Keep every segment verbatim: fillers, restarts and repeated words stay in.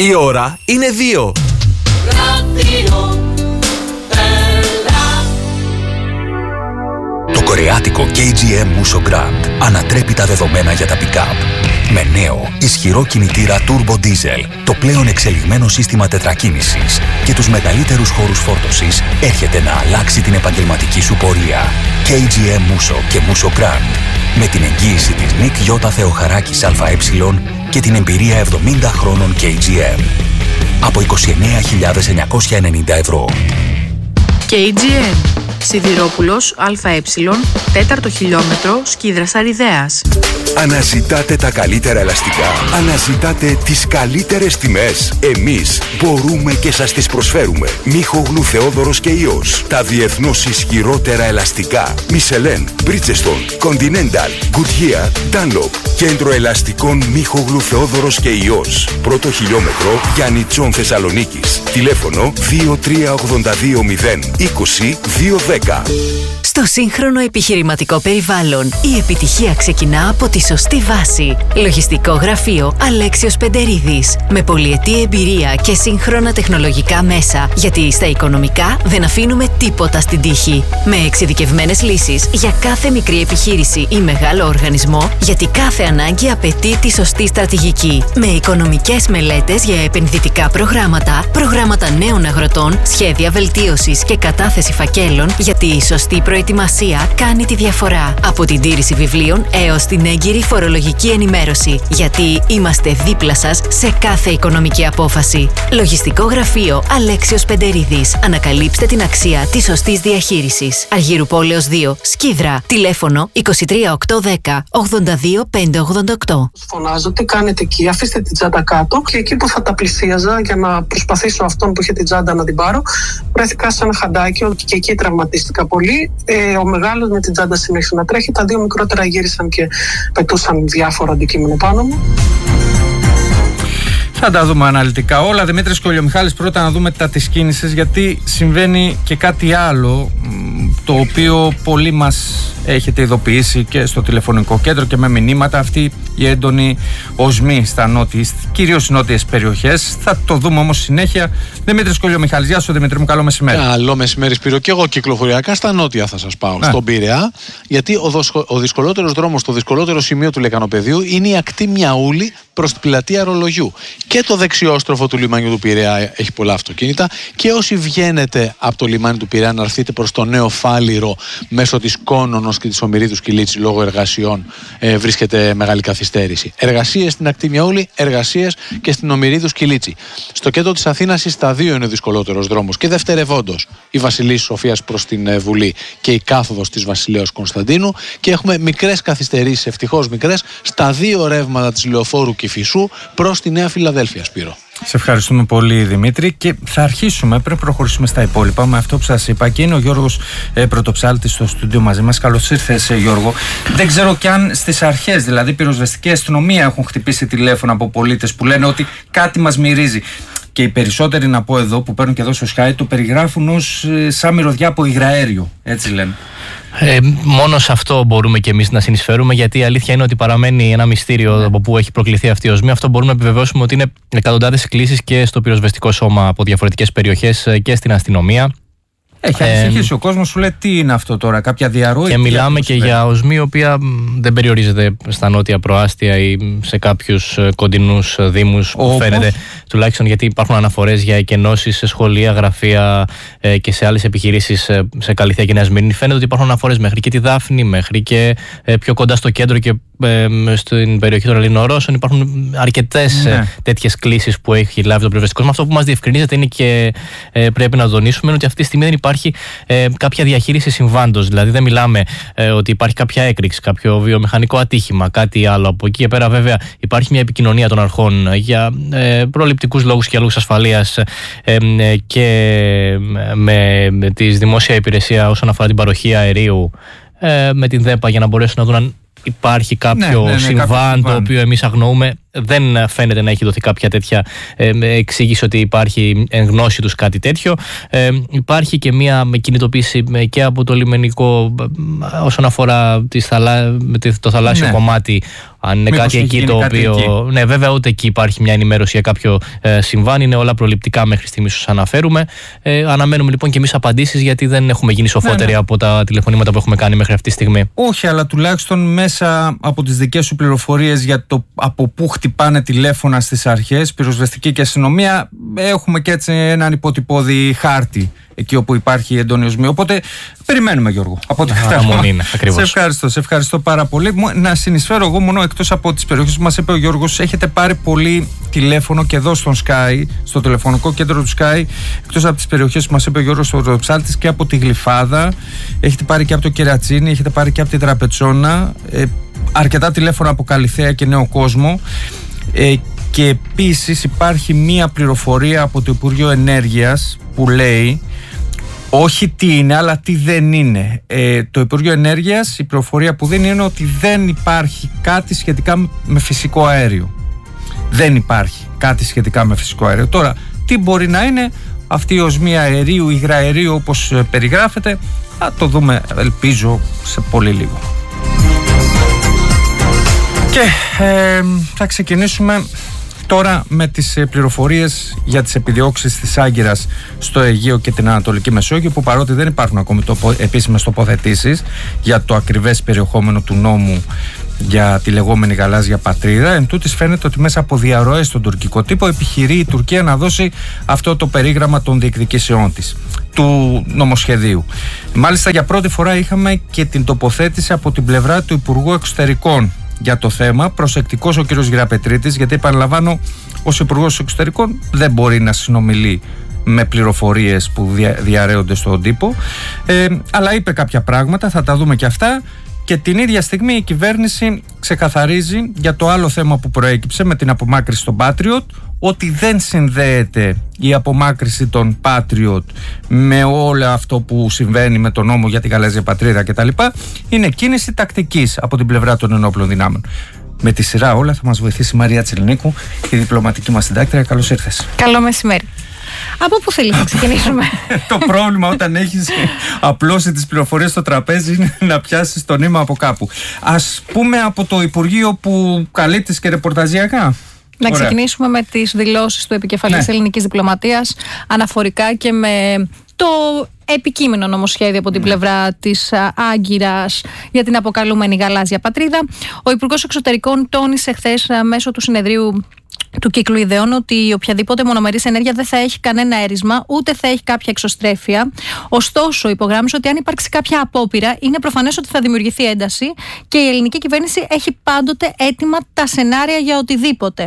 Η ώρα είναι δύο. Το κορεάτικο κέι τζι εμ Musso Grand ανατρέπει τα δεδομένα για τα pick-up. Με νέο, ισχυρό κινητήρα Turbo Diesel, το πλέον εξελιγμένο σύστημα τετρακίνησης και τους μεγαλύτερους χώρους φόρτωσης, έρχεται να αλλάξει την επαγγελματική σου πορεία. κέι τζι εμ Musso και Musso Grand. Με την εγγύηση της Νικ Γιώτα Θεοχαράκης ΑΕ και την εμπειρία εβδομήντα χρόνων κέι τζι εμ. Από είκοσι εννέα χιλιάδες εννιακόσια ενενήντα ευρώ. κέι τζι εμ. Σιδηρόπουλος ΑΕ, τέταρτο χιλιόμετρο, Σκίδρας Αριδέας. Αναζητάτε τα καλύτερα ελαστικά. Αναζητάτε τις καλύτερες τιμές. Εμείς μπορούμε και σας τις προσφέρουμε. Μίχογλου Θεόδωρος και Υιός. Τα διεθνώς ισχυρότερα ελαστικά. Μισελέν, Bridgestone, Continental, Goodyear, Dunlop. Κέντρο ελαστικών Μίχογλου Θεόδωρος και Υιός. Πρώτο χιλιόμετρο, Γιάννητσον Θεσσαλονίκης. Τηλέφωνο δύο τρία ογδόντα δύο μηδέν είκοσι δύο δέκα. Στο σύγχρονο επιχειρηματικό περιβάλλον, η επιτυχία ξεκινά από τη σωστή βάση. Λογιστικό γραφείο Αλέξιος Πεντερίδης. Με πολυετή εμπειρία και σύγχρονα τεχνολογικά μέσα. Γιατί στα οικονομικά δεν αφήνουμε τίποτα στην τύχη. Με εξειδικευμένες λύσεις για κάθε μικρή επιχείρηση ή μεγάλο οργανισμό, γιατί κάθε ανάγκη απαιτεί τη σωστή στρατηγική. Με οικονομικές μελέτες για επενδυτικά προγράμματα, προγράμματα νέων αγροτών, σχέδια βελτίωσης και κατάθεση φακέλων, γιατί η σωστή προετοιμασία Προετοιμασία κάνει τη διαφορά. Από την τήρηση βιβλίων έως την έγκυρη φορολογική ενημέρωση. Γιατί είμαστε δίπλα σας σε κάθε οικονομική απόφαση. Λογιστικό γραφείο Αλέξιος Πεντερίδης. Ανακαλύψτε την αξία της σωστής διαχείρισης. Αργύρου Πόλεως δύο, Σκίδρα. Τηλέφωνο είκοσι τρία οκτακόσια δέκα ογδόντα δύο πεντακόσια ογδόντα οκτώ. Φωνάζω, τι κάνετε εκεί, αφήστε την τσάντα κάτω. Και εκεί που θα τα πλησίαζα για να προσπαθήσω αυτόν που είχε την τσάντα να την πάρω, βρέθηκα σε ένα χαντάκι και εκεί τραυματίστηκα πολύ. Ε, ο μεγάλος με την τσάντα συνέχισε να τρέχει. Τα δύο μικρότερα γύρισαν και πετούσαν διάφορα αντικείμενα πάνω μου. Θα τα δούμε αναλυτικά όλα. Δημήτρης Κολιομιχάλης, πρώτα να δούμε τα της κίνησης, γιατί συμβαίνει και κάτι άλλο, το οποίο πολλοί μας έχετε ειδοποιήσει και στο τηλεφωνικό κέντρο και με μηνύματα, αυτή η έντονη οσμή στα νότιες, κυρίως νότιες περιοχές. Θα το δούμε όμως συνέχεια. Δημήτρης Κολιομιχάλης, γεια σου Δημήτρη μου, καλό μεσημέρι. Καλό μεσημέρι Σπύρο, και εγώ κυκλοφοριακά στα νότια θα σας πάω, ναι. Στον Πειραιά, γιατί ο, δοσχο, ο δυσκολότερος δρόμος, το δυσκολότερο σημείο του Λεκανοπεδίου είναι η ακτή Μιαούλη προς την πλατεία Ρολογιού. Και το δεξιόστροφο του λιμάνιου του Πειραιά έχει πολλά αυτοκίνητα, και όσοι βγαίνετε από το λιμάνι του Πειραιά να έρθετε προς το νέο Φάληρο μέσω της Κόνονος και της Ομηρίδους Κιλίτση λόγω εργασιών, ε, βρίσκεται μεγάλη καθυστέρηση. Εργασίες στην ακτή Μιαούλη, εργασίες και στην Ομηρίδους Κιλίτση. Στο κέντρο της Αθήνας, στα δύο είναι ο δυσκολότερος δρόμος, και δευτερευόντως η Βασιλής Σοφίας προς την ε, Βουλή και η κάθοδος της Βασιλέως Κωνσταντίνου, και έχουμε μικρές καθυστερήσεις, ευτυχώς μικρές, στα δύο ρεύματα της Λεωφόρου Κηφισού προς τη Νέα Φιλαδέλφια, Σπύρο. Σε ευχαριστούμε πολύ Δημήτρη, και θα αρχίσουμε, πριν προχωρήσουμε στα υπόλοιπα, με αυτό που σας είπα, και είναι ο Γιώργος ε, Πρωτοψάλτης στο στούντιο μαζί μας. Καλώς ήρθες ε, Γιώργο. Δεν ξέρω κι αν στις αρχές, δηλαδή πυροσβεστική αστυνομία, έχουν χτυπήσει τηλέφωνα από πολίτες που λένε ότι κάτι μας μυρίζει. Και οι περισσότεροι, να πω εδώ, που παίρνουν και εδώ στο Sky, το περιγράφουν ως ε, σαν μυρωδιά από υγραέριο, έτσι λένε. Ε, μόνο σε αυτό μπορούμε και εμείς να συνεισφέρουμε, γιατί η αλήθεια είναι ότι παραμένει ένα μυστήριο, ναι, από πού έχει προκληθεί αυτή η οσμή. Αυτό μπορούμε να επιβεβαιώσουμε ότι είναι εκατοντάδες κλήσεις και στο πυροσβεστικό σώμα από διαφορετικές περιοχές και στην αστυνομία. Έχει ανησυχήσει ε, ο κόσμος, σου λέει τι είναι αυτό τώρα, κάποια διαρροή. Και μιλάμε και για οσμή η οποία δεν περιορίζεται στα νότια προάστια ή σε κάποιους κοντινούς δήμους, που φαίνεται, τουλάχιστον γιατί υπάρχουν αναφορές για εκενώσεις σε σχολεία, γραφεία ε, και σε άλλες επιχειρήσεις ε, σε Καλυθέα και Νέα Σμύρνη. Φαίνεται ότι υπάρχουν αναφορές μέχρι και τη Δάφνη, μέχρι και ε, πιο κοντά στο κέντρο και ε, στην περιοχή των Ελληνορώσων. Υπάρχουν αρκετές, ναι, ε, τέτοιες κλήσεις που έχει λάβει το πυροσβεστικό σώμα. Αυτό που μας διευκρινίζεται είναι, και ε, πρέπει να τονίσουμε, είναι ότι αυτή τη στιγμή δεν υπάρχει ε, κάποια διαχείριση συμβάντος. Δηλαδή δεν μιλάμε ε, ότι υπάρχει κάποια έκρηξη, κάποιο βιομηχανικό ατύχημα, κάτι άλλο. Από εκεί και πέρα, βέβαια, υπάρχει μια επικοινωνία των αρχών για ε, προληπτικούς λόγους και λόγους ασφαλείας ε, ε, και με, με τη δημόσια υπηρεσία όσον αφορά την παροχή αερίου, ε, με την ΔΕΠΑ, για να μπορέσουν να δουν αν υπάρχει κάποιο, ναι, ναι, ναι, συμβάν, το οποίο εμείς αγνοούμε. δεν φαίνεται να έχει δοθεί κάποια τέτοια ε, εξήγηση ότι υπάρχει εν γνώση τους κάτι τέτοιο. Ε, υπάρχει και μια κινητοποίηση και από το λιμενικό όσον αφορά τις θαλά, το θαλάσσιο ναι. κομμάτι. Αν είναι μήπως κάτι εκεί το οποίο. Εκεί. Ναι, βέβαια, ούτε εκεί υπάρχει μια ενημέρωση για κάποιο ε, συμβάν. Είναι όλα προληπτικά μέχρι στιγμής όσο αναφέρουμε. Ε, αναμένουμε λοιπόν και εμείς απαντήσεις, γιατί δεν έχουμε γίνει σοφότεροι ναι, ναι. από τα τηλεφωνήματα που έχουμε κάνει μέχρι αυτή τη στιγμή. Όχι, αλλά τουλάχιστον μέσα από τις δικές σου πληροφορίες για το από πού χτυπάνε τηλέφωνα στις αρχές, πυροσβεστική και αστυνομία, έχουμε και έτσι έναν υποτυπώδη χάρτη. Εκεί όπου υπάρχει έντονη οσμή. Οπότε περιμένουμε, Γιώργο. Από ό,τι είναι, ακριβώς. Σε ευχαριστώ, σε ευχαριστώ πάρα πολύ. Να συνεισφέρω εγώ μόνο, εκτός από τις περιοχές που μας είπε ο Γιώργος, έχετε πάρει πολύ τηλέφωνο και εδώ στον Sky, στο τηλεφωνικό κέντρο του Sky, εκτός από τις περιοχές που μας είπε ο Γιώργος στο Πρωτοψάλτης, και από τη Γλυφάδα, έχετε πάρει και από το Κερατσίνι, έχετε πάρει και από τη Τραπετσόνα, ε, αρκετά τηλέφωνα από Καλιθέα και Νέο Κόσμο. Ε, και επίσης υπάρχει μία πληροφορία από το Υπουργείο Ενέργειας που λέει, όχι τι είναι, αλλά τι δεν είναι. Ε, το Υπουργείο Ενέργειας, η πληροφορία που δεν είναι ότι δεν υπάρχει κάτι σχετικά με φυσικό αέριο. Δεν υπάρχει κάτι σχετικά με φυσικό αέριο. Τώρα, τι μπορεί να είναι αυτή η οσμή αερίου, υγραερίου όπως περιγράφεται, θα το δούμε, ελπίζω, σε πολύ λίγο. Και ε, θα ξεκινήσουμε τώρα με τις πληροφορίες για τις επιδιώξεις της Άγκυρας στο Αιγαίο και την Ανατολική Μεσόγειο, που παρότι δεν υπάρχουν ακόμη τοπο, επίσημες τοποθετήσεις για το ακριβές περιεχόμενο του νόμου για τη λεγόμενη γαλάζια πατρίδα, εν τούτης φαίνεται ότι μέσα από διαρροές στον τουρκικό τύπο επιχειρεί η Τουρκία να δώσει αυτό το περίγραμμα των διεκδικήσεών της, του νομοσχεδίου. Μάλιστα, για πρώτη φορά είχαμε και την τοποθέτηση από την πλευρά του Υπουργού Εξωτερικών για το θέμα. Προσεκτικός ο κύριος Γεραπετρίτης, γιατί επαναλαμβάνω, ως Υπουργός Εξωτερικών δεν μπορεί να συνομιλεί με πληροφορίες που δια, διαρρέονται στον τύπο, ε, αλλά είπε κάποια πράγματα, θα τα δούμε και αυτά. Και την ίδια στιγμή η κυβέρνηση ξεκαθαρίζει για το άλλο θέμα που προέκυψε με την απομάκρυση των Patriot, ότι δεν συνδέεται η απομάκρυση των Patriot με όλο αυτό που συμβαίνει με τον νόμο για τη γαλάζια πατρίδα κτλ. Είναι κίνηση τακτικής από την πλευρά των ενόπλων δυνάμεων. Με τη σειρά όλα θα μας βοηθήσει η Μαρία Τσιλνίκου, η διπλωματική μας συντάκτρια. Καλώς ήρθες. Καλό μεσημέρι. Από πού θέλεις να ξεκινήσουμε? Το πρόβλημα όταν έχεις απλώσει τις πληροφορίες στο τραπέζι είναι να πιάσεις το νήμα από κάπου. Ας πούμε από το Υπουργείο που καλύπτεις και ρεπορταζιακά. Να Ωραία. ξεκινήσουμε με τις δηλώσεις του επικεφαλής ναι. ελληνικής διπλωματίας αναφορικά και με το επικείμενο νομοσχέδιο από την ναι. πλευρά της Άγκυρας για την αποκαλούμενη γαλάζια πατρίδα. Ο Υπουργός Εξωτερικών τόνισε χθες μέσω του συνεδρίου του κύκλου ιδεών ότι οποιαδήποτε μονομερής ενέργεια δεν θα έχει κανένα έρισμα, ούτε θα έχει κάποια εξωστρέφεια. Ωστόσο, υπογράμμισε ότι αν υπάρξει κάποια απόπειρα, είναι προφανές ότι θα δημιουργηθεί ένταση και η ελληνική κυβέρνηση έχει πάντοτε έτοιμα τα σενάρια για οτιδήποτε.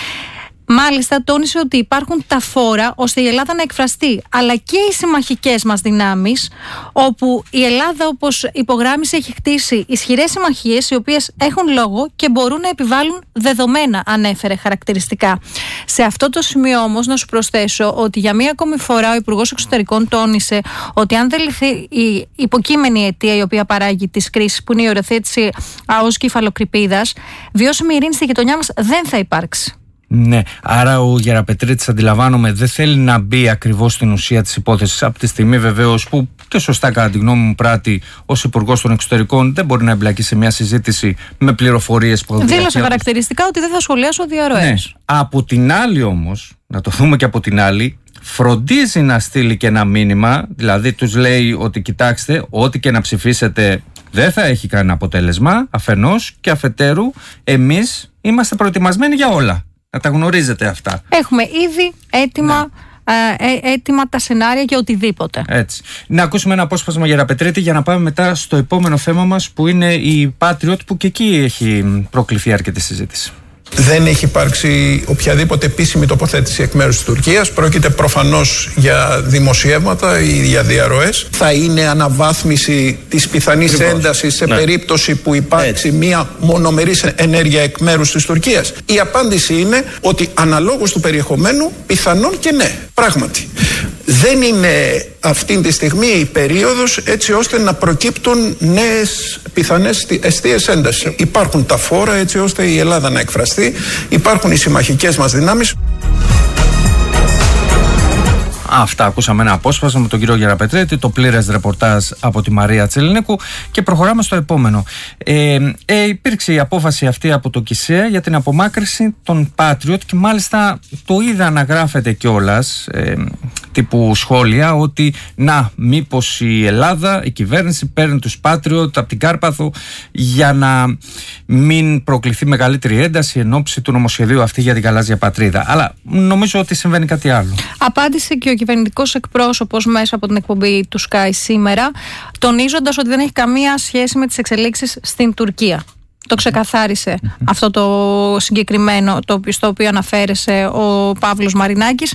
Μάλιστα, τόνισε ότι υπάρχουν τα φόρα ώστε η Ελλάδα να εκφραστεί, αλλά και οι συμμαχικές μας δυνάμεις, όπου η Ελλάδα, όπως υπογράμμισε, έχει χτίσει ισχυρές συμμαχίες, οι οποίες έχουν λόγο και μπορούν να επιβάλλουν δεδομένα, ανέφερε χαρακτηριστικά. Σε αυτό το σημείο όμως, να σου προσθέσω ότι για μία ακόμη φορά ο Υπουργός Εξωτερικών τόνισε ότι αν δεν λυθεί η υποκείμενη αιτία η οποία παράγει τις κρίσεις, που είναι η οριοθέτηση ΑΟΣ και υφαλοκρηπίδας, βιώσιμη ειρήνη στη γειτονιά μας δεν θα υπάρξει. Ναι, άρα ο Γεραπετρίτης, αντιλαμβάνομαι, δεν θέλει να μπει ακριβώς στην ουσία της υπόθεσης, από τη στιγμή βεβαίως που και σωστά κατά τη γνώμη μου πράττει ως Υπουργός των Εξωτερικών, δεν μπορεί να εμπλακεί σε μια συζήτηση με πληροφορίες που δήλωσε χαρακτηριστικά ότι δεν θα σχολιάσω διαρροές. Ναι. Από την άλλη όμως, να το δούμε και από την άλλη, φροντίζει να στείλει και ένα μήνυμα, δηλαδή τους λέει ότι κοιτάξτε, ό,τι και να ψηφίσετε δεν θα έχει κανένα αποτέλεσμα, αφενός, και αφετέρου εμείς είμαστε προετοιμασμένοι για όλα. Να τα γνωρίζετε αυτά. Έχουμε ήδη έτοιμα, ναι. ε, έτοιμα τα σενάρια για οτιδήποτε. Έτσι. Να ακούσουμε ένα απόσπασμα Γεραπετρίτη για να πάμε μετά στο επόμενο θέμα μας, που είναι η Patriot, που και εκεί έχει προκληθεί αρκετή συζήτηση. Δεν έχει υπάρξει οποιαδήποτε επίσημη τοποθέτηση εκ μέρους της Τουρκίας. Πρόκειται προφανώς για δημοσιεύματα ή για διαρροές. Θα είναι αναβάθμιση της πιθανής Ακριβώς. έντασης σε ναι. περίπτωση που υπάρξει Έτσι. μία μονομερής ενέργεια εκ μέρους της Τουρκίας. Η απάντηση είναι ότι αναλόγως του περιεχομένου πιθανόν και ναι, πράγματι. Δεν είναι αυτή τη στιγμή η περίοδος έτσι ώστε να προκύπτουν νέες πιθανές εστίες έντασης. Υπάρχουν τα φόρα έτσι ώστε η Ελλάδα να εκφραστεί, υπάρχουν οι συμμαχικές μας δυνάμεις. Αυτά ακούσαμε ένα απόσπασμα με τον κύριο Γεραπετρέτη, το πλήρες ρεπορτάζ από τη Μαρία Τσελινίκου και προχωράμε στο επόμενο. Ε, ε, υπήρξε η απόφαση αυτή από το ΚΙΣΕΑ για την απομάκρυνση των Patriot και μάλιστα το είδα να γράφεται κιόλας ε, τύπου σχόλια ότι να μήπως η Ελλάδα, η κυβέρνηση παίρνει τους Patriot από την Κάρπαθο για να μην προκληθεί μεγαλύτερη ένταση εν ώψη του νομοσχεδίου αυτή για την γαλάζια πατρίδα. Αλλά νομίζω ότι συμβαίνει κάτι άλλο. Απάντησε και ο κυβερνητικός εκπρόσωπος μέσα από την εκπομπή του Sky σήμερα, τονίζοντας ότι δεν έχει καμία σχέση με τις εξελίξεις στην Τουρκία. Το ξεκαθάρισε mm-hmm. αυτό το συγκεκριμένο, το, στο οποίο αναφέρεσε ο Παύλος Μαρινάκης.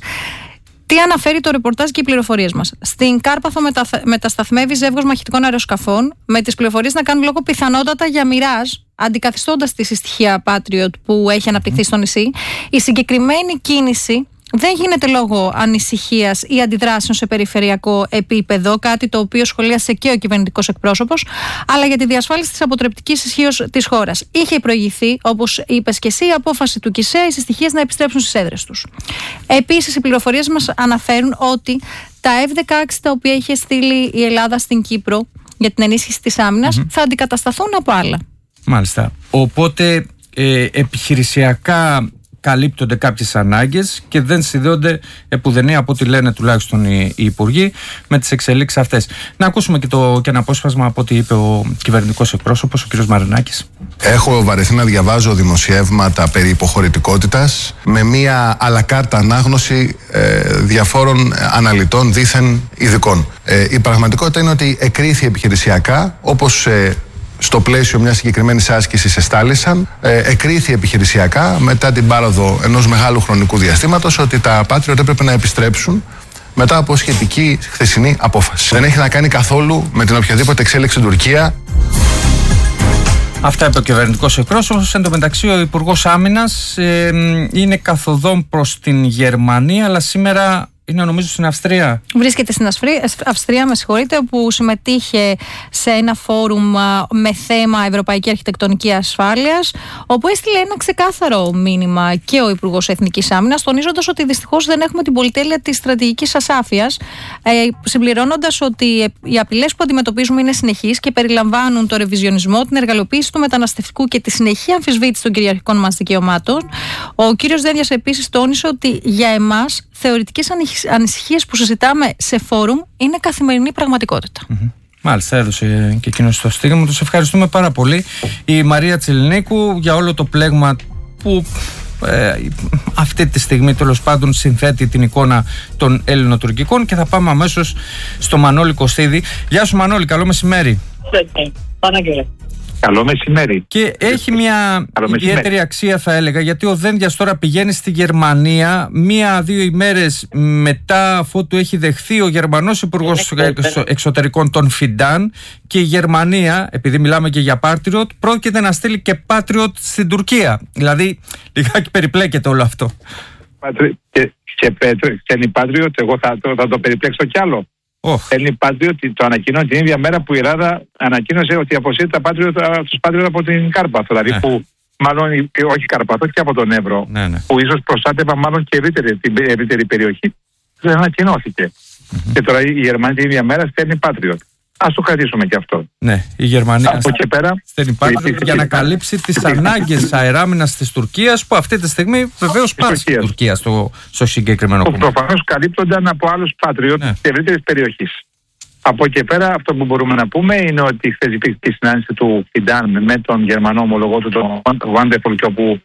Τι αναφέρει το ρεπορτάζ και οι πληροφορίες μας? Στην Κάρπαθο μετα... μετασταθμεύει ζεύγος μαχητικών αεροσκαφών, με τις πληροφορίες να κάνουν λόγο πιθανότατα για μοιράζ, αντικαθιστώντας τη συστοιχεία Patriot που έχει αναπτυχθεί mm-hmm. στο νησί. Η συγκεκριμένη κίνηση δεν γίνεται λόγω ανησυχίας ή αντιδράσεων σε περιφερειακό επίπεδο, κάτι το οποίο σχολίασε και ο κυβερνητικός εκπρόσωπος, αλλά για τη διασφάλιση της αποτρεπτικής ισχύως της χώρας. Είχε προηγηθεί, όπως είπες και εσύ, η απόφαση του ΚΙΣΕΑ οι συστοιχίες να επιστρέψουν στις έδρες τους. Επίσης, οι πληροφορίες μας αναφέρουν ότι τα εφ δεκαέξι τα οποία είχε στείλει η Ελλάδα στην Κύπρο για την ενίσχυση της άμυνας mm-hmm. θα αντικατασταθούν από άλλα. Μάλιστα. Οπότε ε, επιχειρησιακά καλύπτονται κάποιες ανάγκες και δεν συνδέονται επουδενή, από ό,τι λένε τουλάχιστον οι, οι υπουργοί, με τις εξελίξεις αυτές. Να ακούσουμε και, το, και ένα απόσπασμα από ό,τι είπε ο κυβερνητικός εκπρόσωπος, ο κ. Μαρινάκης. Έχω βαρεθεί να διαβάζω δημοσιεύματα περί υποχωρητικότητας με μία αλακάρτα ανάγνωση ε, διαφόρων αναλυτών δήθεν ειδικών. Ε, η πραγματικότητα είναι ότι εκρίθη επιχειρησιακά, όπως ε, στο πλαίσιο μιας συγκεκριμένης άσκησης εστάλησαν, ε, εκρίθη επιχειρησιακά μετά την πάροδο ενός μεγάλου χρονικού διαστήματος ότι τα Patriot έπρεπε να επιστρέψουν μετά από σχετική χθεσινή απόφαση. Δεν έχει να κάνει καθόλου με την οποιαδήποτε εξέλιξη στην Τουρκία. Αυτά είπε ο κυβερνητικός εκπρόσωπος. Εν τω μεταξύ, ο Υπουργός Άμυνας ε, είναι καθοδόν προς την Γερμανία, αλλά σήμερα είναι νομίζω στην Αυστρία. Βρίσκεται στην Αυστρία, Αυστρία, με συγχωρείτε, όπου συμμετείχε σε ένα φόρουμ με θέμα Ευρωπαϊκή Αρχιτεκτονική Ασφάλειας, όπου έστειλε ένα ξεκάθαρο μήνυμα και ο Υπουργός Εθνικής Άμυνας, τονίζοντας ότι δυστυχώς δεν έχουμε την πολυτέλεια της στρατηγικής ασάφειας, ε, συμπληρώνοντας ότι οι απειλές που αντιμετωπίζουμε είναι συνεχείς και περιλαμβάνουν το ρεβιζιονισμό, την εργαλειοποίηση του μεταναστευτικού και τη συνεχή αμφισβήτηση των κυριαρχικών μας δικαιωμάτων. Ο κύριος Δένδιας επίσης τόνισε ότι για εμάς θεωρητικές ανησυχίες που συζητάμε σε φόρουμ είναι καθημερινή πραγματικότητα. Mm-hmm. Μάλιστα, έδωσε και εκείνο το στίγμα. Τους ευχαριστούμε πάρα πολύ, η Μαρία Τσελινίκου, για όλο το πλέγμα που ε, αυτή τη στιγμή τέλος πάντων συνθέτει την εικόνα των Έλληνο-τουρκικών. Και θα πάμε αμέσως στο Μανώλη Κωστίδη. Γεια σου Μανώλη, καλό μεσημέρι. Πάνω κύριε. Καλό μεσημέρι. Και έχει μια ιδιαίτερη αξία, θα έλεγα, γιατί ο Δένδιας τώρα πηγαίνει στη Γερμανία μία-δύο ημέρες μετά αφού του έχει δεχθεί ο Γερμανός Υπουργός Εξωτερικών των Φιντάν, και η Γερμανία, επειδή μιλάμε και για Patriot, πρόκειται να στείλει και Patriot στην Τουρκία. Δηλαδή, λιγάκι περιπλέκεται όλο αυτό. Και, και, και η Patriot, εγώ θα, θα το περιπλέξω κι άλλο. Oh. Θέλει Patriot, το ανακοινώνει την ίδια μέρα που η Ελλάδα ανακοίνωσε ότι αποσύρει τα Patriot, τους Patriot από την Κάρπαθο. Δηλαδή ναι. που μάλλον, όχι Καρπαθό, και από τον Εύρο, ναι, ναι. που ίσως προστάτευαν μάλλον και ευρύτερη, την ευρύτερη περιοχή, δεν ανακοινώθηκε. Mm-hmm. Και τώρα η Γερμανία την ίδια μέρα στέλνει Patriot. Ας το κρατήσουμε και αυτό. Ναι, η Γερμανία από εκεί πέρα στέλνει Patriot για να καλύψει τις ανάγκες αεράμινας της Τουρκίας, που αυτή τη στιγμή βεβαίως πάση στην Τουρκία στο, στο συγκεκριμένο κομμάτι. Προφανώς καλύπτονταν από άλλους Patriot ναι. της ευρύτερης περιοχής. Από εκεί πέρα, αυτό που μπορούμε να πούμε είναι ότι χθες υπήρχε η συνάντηση του Φιντάν με τον Γερμανό ομολογό του, τον Wonderful, και όπου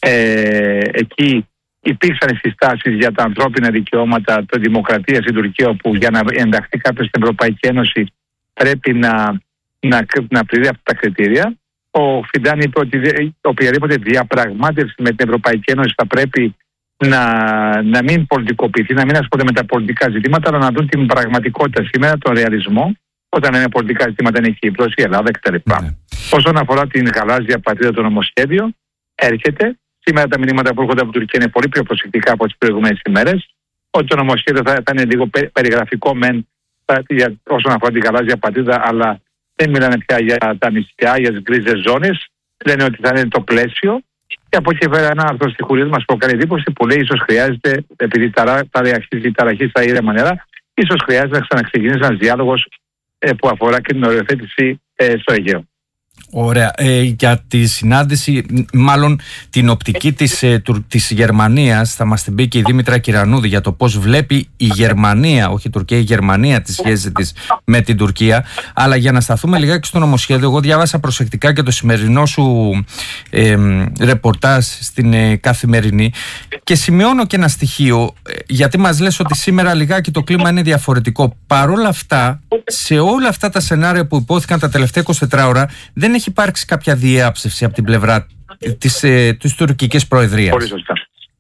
ε, εκεί υπήρξαν συστάσεις για τα ανθρώπινα δικαιώματα, τη δημοκρατία στην Τουρκία, όπου για να ενταχθεί κάποιος στην Ευρωπαϊκή Ένωση πρέπει να, να, να πληρεί αυτά τα κριτήρια. Ο Φιντάν είπε ότι οποιαδήποτε διαπραγμάτευση με την Ευρωπαϊκή Ένωση θα πρέπει να, να μην πολιτικοποιηθεί, να μην ασχολείται με τα πολιτικά ζητήματα, αλλά να δουν την πραγματικότητα σήμερα, τον ρεαλισμό, όταν είναι πολιτικά ζητήματα, είναι η Κύπρος, η Ελλάδα κτλ. Mm. Όσον αφορά την γαλάζια πατρίδα, το νομοσχέδιο, έρχεται. Σήμερα τα μηνύματα που έρχονται από την Τουρκία είναι πολύ πιο προσεκτικά από τις προηγούμενες ημέρες. ότι το νομοσχέδιο θα, θα είναι λίγο περιγραφικό μεν θα, για, όσον αφορά την γαλάζια πατρίδα, αλλά δεν μιλάνε πια για τα νησιά, για τις γκρίζες ζώνες. Λένε ότι θα είναι το πλαίσιο. Και από εκεί πέρα ένα άρθρο στη Χουρίδα μας προκαλεί εντύπωση που λέει ίσως χρειάζεται, επειδή τα αρχίζει η ταραχή στα ήρεμα νερά, ίσως χρειάζεται να ξαναξεκινήσει ένας διάλογος ε, που αφορά και την οριοθέτηση ε, στο Αιγαίο. Ωραία. Ε, για τη συνάντηση, μάλλον την οπτική της, ε, του, της Γερμανίας, θα μας την πει και η Δήμητρα Κυρανούδη για το πώς βλέπει η Γερμανία, όχι η Τουρκία, η Γερμανία τη σχέση της με την Τουρκία. Αλλά για να σταθούμε λιγάκι στο νομοσχέδιο, εγώ διάβασα προσεκτικά και το σημερινό σου ε, ρεπορτάζ στην ε, Καθημερινή και σημειώνω και ένα στοιχείο, ε, γιατί μας λες ότι σήμερα λιγάκι το κλίμα είναι διαφορετικό. Παρ' όλα αυτά, σε όλα αυτά τα σενάρια που υπόθηκαν τα τελευταία είκοσι τέσσερις ώρα, δεν έχει υπάρξει κάποια διάψευση από την πλευρά της, ε, της τουρκικής προεδρίας. Πολύ σωστά.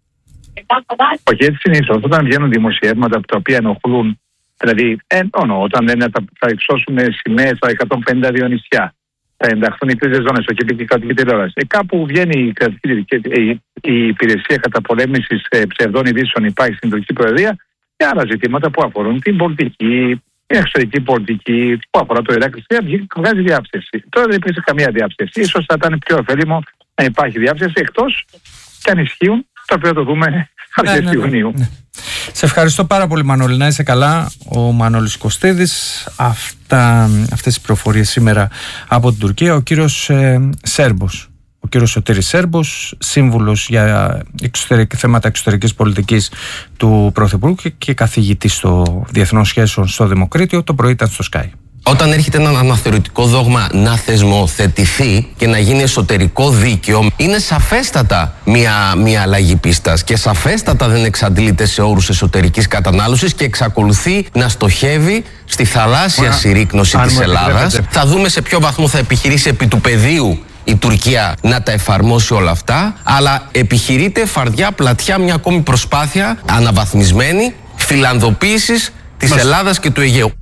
Όχι, έτσι συνήθως. Όταν βγαίνουν δημοσιεύματα από τα οποία ενοχλούν, δηλαδή, ε, όνο, όταν λένε θα, θα υψώσουν σημαίες στα εκατόν πενήντα δύο νησιά, θα ενταχθούν οι κρίζες ζώνες, το είπε και η κρατική τηλεόραση. Ε, κάπου βγαίνει η, η, η υπηρεσία καταπολέμησης ε, ψευδών ειδήσεων, υπάρχει στην τουρκική προεδρία και άλλα ζητήματα που αφορούν την πολιτική, η εξωτερική πολιτική που αφορά το Ιράκ, βγάζει διάψευση. Τώρα δεν υπήρξε καμία διάψευση. Ίσως θα ήταν πιο ωφέλιμο να υπάρχει διάψευση, εκτός και αν ισχύουν, το οποίο το δούμε αρχές ναι, ναι, Ιουνίου. Ναι. Σε ευχαριστώ πάρα πολύ, Μανώλη. Να είσαι καλά. Ο Μανώλης Κωστίδης. Αυτά, αυτές οι πληροφορίες σήμερα από την Τουρκία. Ο κύριος ε, Σέρμπος. Ο κύριος Σωτήρης Σέρμπος, σύμβουλος για εξωτερικ... θέματα εξωτερικής πολιτικής του Πρωθυπουργού και καθηγητής στο Διεθνών Σχέσεων στο Δημοκρίτιο, το πρωί ήταν στο Sky. Όταν έρχεται ένα αναθεωρητικό δόγμα να θεσμοθετηθεί και να γίνει εσωτερικό δίκαιο, είναι σαφέστατα μια, μια αλλαγή πίστας και σαφέστατα δεν εξαντλείται σε όρους εσωτερικής κατανάλωσης και εξακολουθεί να στοχεύει στη θαλάσσια συρρίκνωση της Ελλάδας. Θα δούμε σε ποιο βαθμό θα επιχειρήσει επί του πεδίου η Τουρκία να τα εφαρμόσει όλα αυτά, αλλά επιχειρείται φαρδιά πλατιά μια ακόμη προσπάθεια αναβαθμισμένη φιλανδοποίησης της Ελλάδας και του Αιγαίου.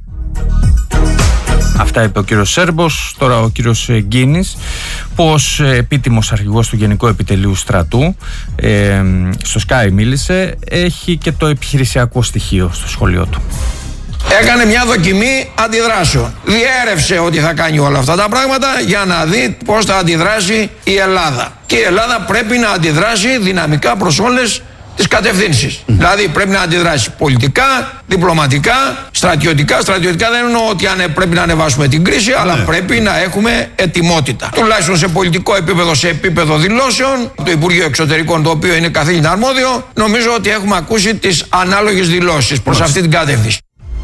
Αυτά είπε ο κύριος Σέρμπος. Τώρα ο κύριος Γκίνης, που ως επίτιμος αρχηγός του Γενικού Επιτελείου Στρατού ε, στο Sky μίλησε, έχει και το επιχειρησιακό στοιχείο στο σχολείο του. Έκανε μια δοκιμή αντιδράσεων. Διέρευσε ότι θα κάνει όλα αυτά τα πράγματα για να δει πώς θα αντιδράσει η Ελλάδα. Και η Ελλάδα πρέπει να αντιδράσει δυναμικά προς όλες τις κατευθύνσεις. Mm. Δηλαδή πρέπει να αντιδράσει πολιτικά, διπλωματικά, στρατιωτικά. Στρατιωτικά δεν εννοώ ότι αν πρέπει να ανεβάσουμε την κρίση, mm. αλλά πρέπει να έχουμε ετοιμότητα. Τουλάχιστον σε πολιτικό επίπεδο, σε επίπεδο δηλώσεων, το Υπουργείο Εξωτερικών, το οποίο είναι καθήλυνα αρμόδιο, νομίζω ότι έχουμε ακούσει τις ανάλογες δηλώσεις προς mm. αυτή την κατεύθυνση.